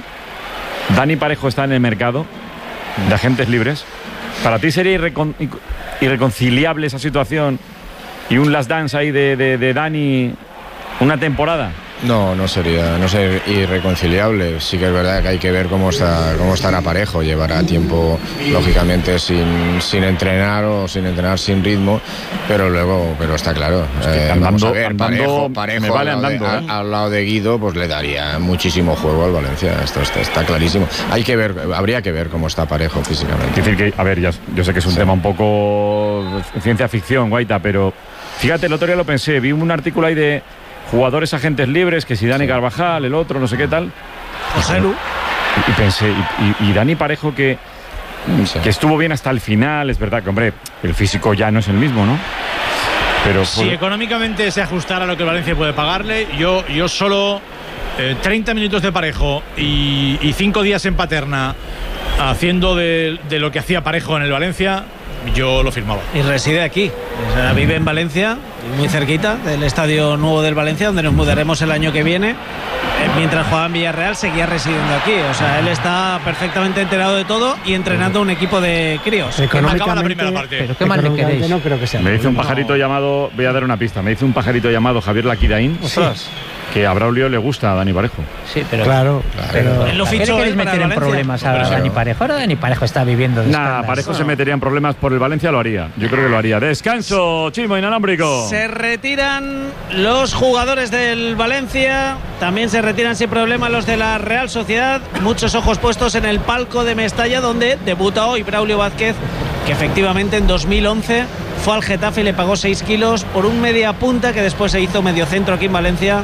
Dani Parejo está en el mercado de agentes libres, ¿para ti sería irrecon- irreconciliable esa situación y un last dance ahí de, de, de Dani una temporada? No, no sería, no sería irreconciliable. Sí que es verdad que hay que ver cómo está, cómo estará Parejo. Llevará tiempo, lógicamente, sin, sin entrenar o sin entrenar sin ritmo, pero luego, pero está claro. Es que eh, andando- vamos a ver, andando Parejo, Parejo me vale al, lado andando, de, ¿eh? a- al lado de Guido, pues le daría muchísimo juego al Valencia. Esto está, está clarísimo. Hay que ver, habría que ver cómo está Parejo físicamente. Es decir, que, a ver, ya, yo sé que es un Sí. tema un poco ciencia ficción, Guaita, pero fíjate, el otro día lo pensé, vi un artículo ahí de jugadores agentes libres, que si Dani Carvajal, el otro, no sé qué tal. José Lu. Y, y pensé, y, y- y Dani Parejo que, Sí. que estuvo bien hasta el final, es verdad que, hombre, el físico ya no es el mismo, ¿no? Pero Si por- económicamente se ajustara a lo que el Valencia puede pagarle, yo, yo solo eh, treinta minutos de Parejo y, y cinco días en Paterna haciendo de, de lo que hacía Parejo en el Valencia, yo lo firmaba. Y reside aquí. O sea, vive en Valencia, muy cerquita del estadio nuevo del Valencia, donde nos mudaremos el año que viene. Eh, Mientras jugaba en Villarreal, seguía residiendo aquí. O sea, él está perfectamente enterado de todo y entrenando un equipo de críos. Acaba la primera parte. Pero qué mal le económicamente queréis. no creo que sea. me dice un No. pajarito llamado, voy a dar una pista, me dice un pajarito llamado Javier Laquidaín, Ostras. que a Braulio le gusta a Dani Parejo. Sí, pero. Claro, pero Él lo ¿Por qué fichó le queréis él para meter en Valencia? problemas a Claro. Dani Parejo? Ahora Dani Parejo está viviendo de Nah, espaldas. Parejo se metería en problemas por el Valencia, lo haría. Yo creo que lo haría. Descanso, Chimo inalámbrico. Se retiran los jugadores del Valencia, también se retiran sin problema los de la Real Sociedad. Muchos ojos puestos en el palco de Mestalla, donde debuta hoy Braulio Vázquez, que efectivamente en dos mil once fue al Getafe y le pagó seis kilos por un media punta que después se hizo medio centro aquí en Valencia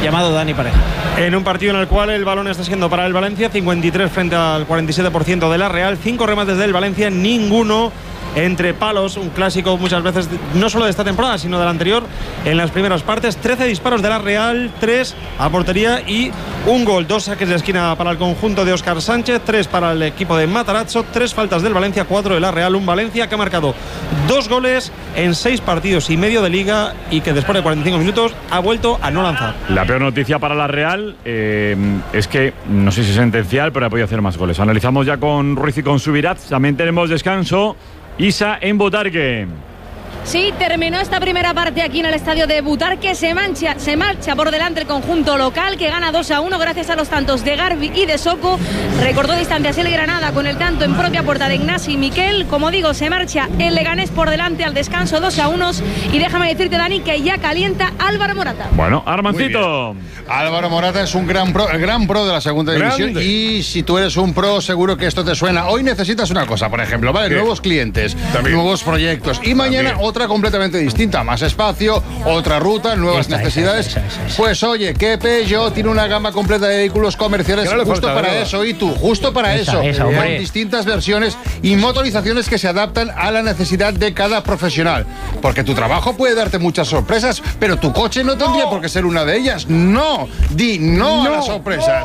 llamado Dani Pareja. En un partido en el cual el balón está siendo para el Valencia, cincuenta y tres frente al cuarenta y siete por ciento de la Real, cinco remates del Valencia, ninguno entre palos, un clásico muchas veces no solo de esta temporada sino de la anterior en las primeras partes. Trece disparos de la Real, tres a portería y un gol, dos saques de esquina para el conjunto de Óscar Sánchez, tres para el equipo de Matarazzo, tres faltas del Valencia, cuatro de la Real. Un Valencia que ha marcado dos goles en seis partidos y medio de liga y que después de cuarenta y cinco minutos ha vuelto a no lanzar. La peor noticia para la Real eh, es que no sé si es sentencial, pero ha podido hacer más goles. Analizamos ya con Ruiz y con Subirats. También tenemos descanso. Isa en Butarque. Sí, terminó esta primera parte aquí en el estadio de Butarque. Se, mancha, se marcha por delante el conjunto local, que gana dos a uno gracias a los tantos de Garbi y de Soko. Recortó distancias el Granada con el tanto en propia puerta de Ignasi Miquel. Como digo, se marcha el Leganés por delante al descanso dos a uno. Y déjame decirte, Dani, que ya calienta Álvaro Morata. Bueno, Armancito. Álvaro Morata es un gran pro, el gran pro de la segunda división. Grande. Y si tú eres un pro, seguro que esto te suena. Hoy necesitas una cosa, por ejemplo, ¿vale? ¿Qué? Nuevos clientes, También. nuevos proyectos. Y mañana También. otra completamente distinta, más espacio, otra ruta, nuevas Esta, necesidades. esa, esa, esa. Pues oye, que Peugeot tiene una gama completa de vehículos comerciales Que no le justo falta para nada. eso. Y tú, justo para Esa, eso. esa, con hombre. distintas versiones y motorizaciones que se adaptan a la necesidad de cada profesional. Porque tu trabajo puede darte muchas sorpresas, pero tu coche no tendría por qué ser una de ellas. No, di no, a las sorpresas.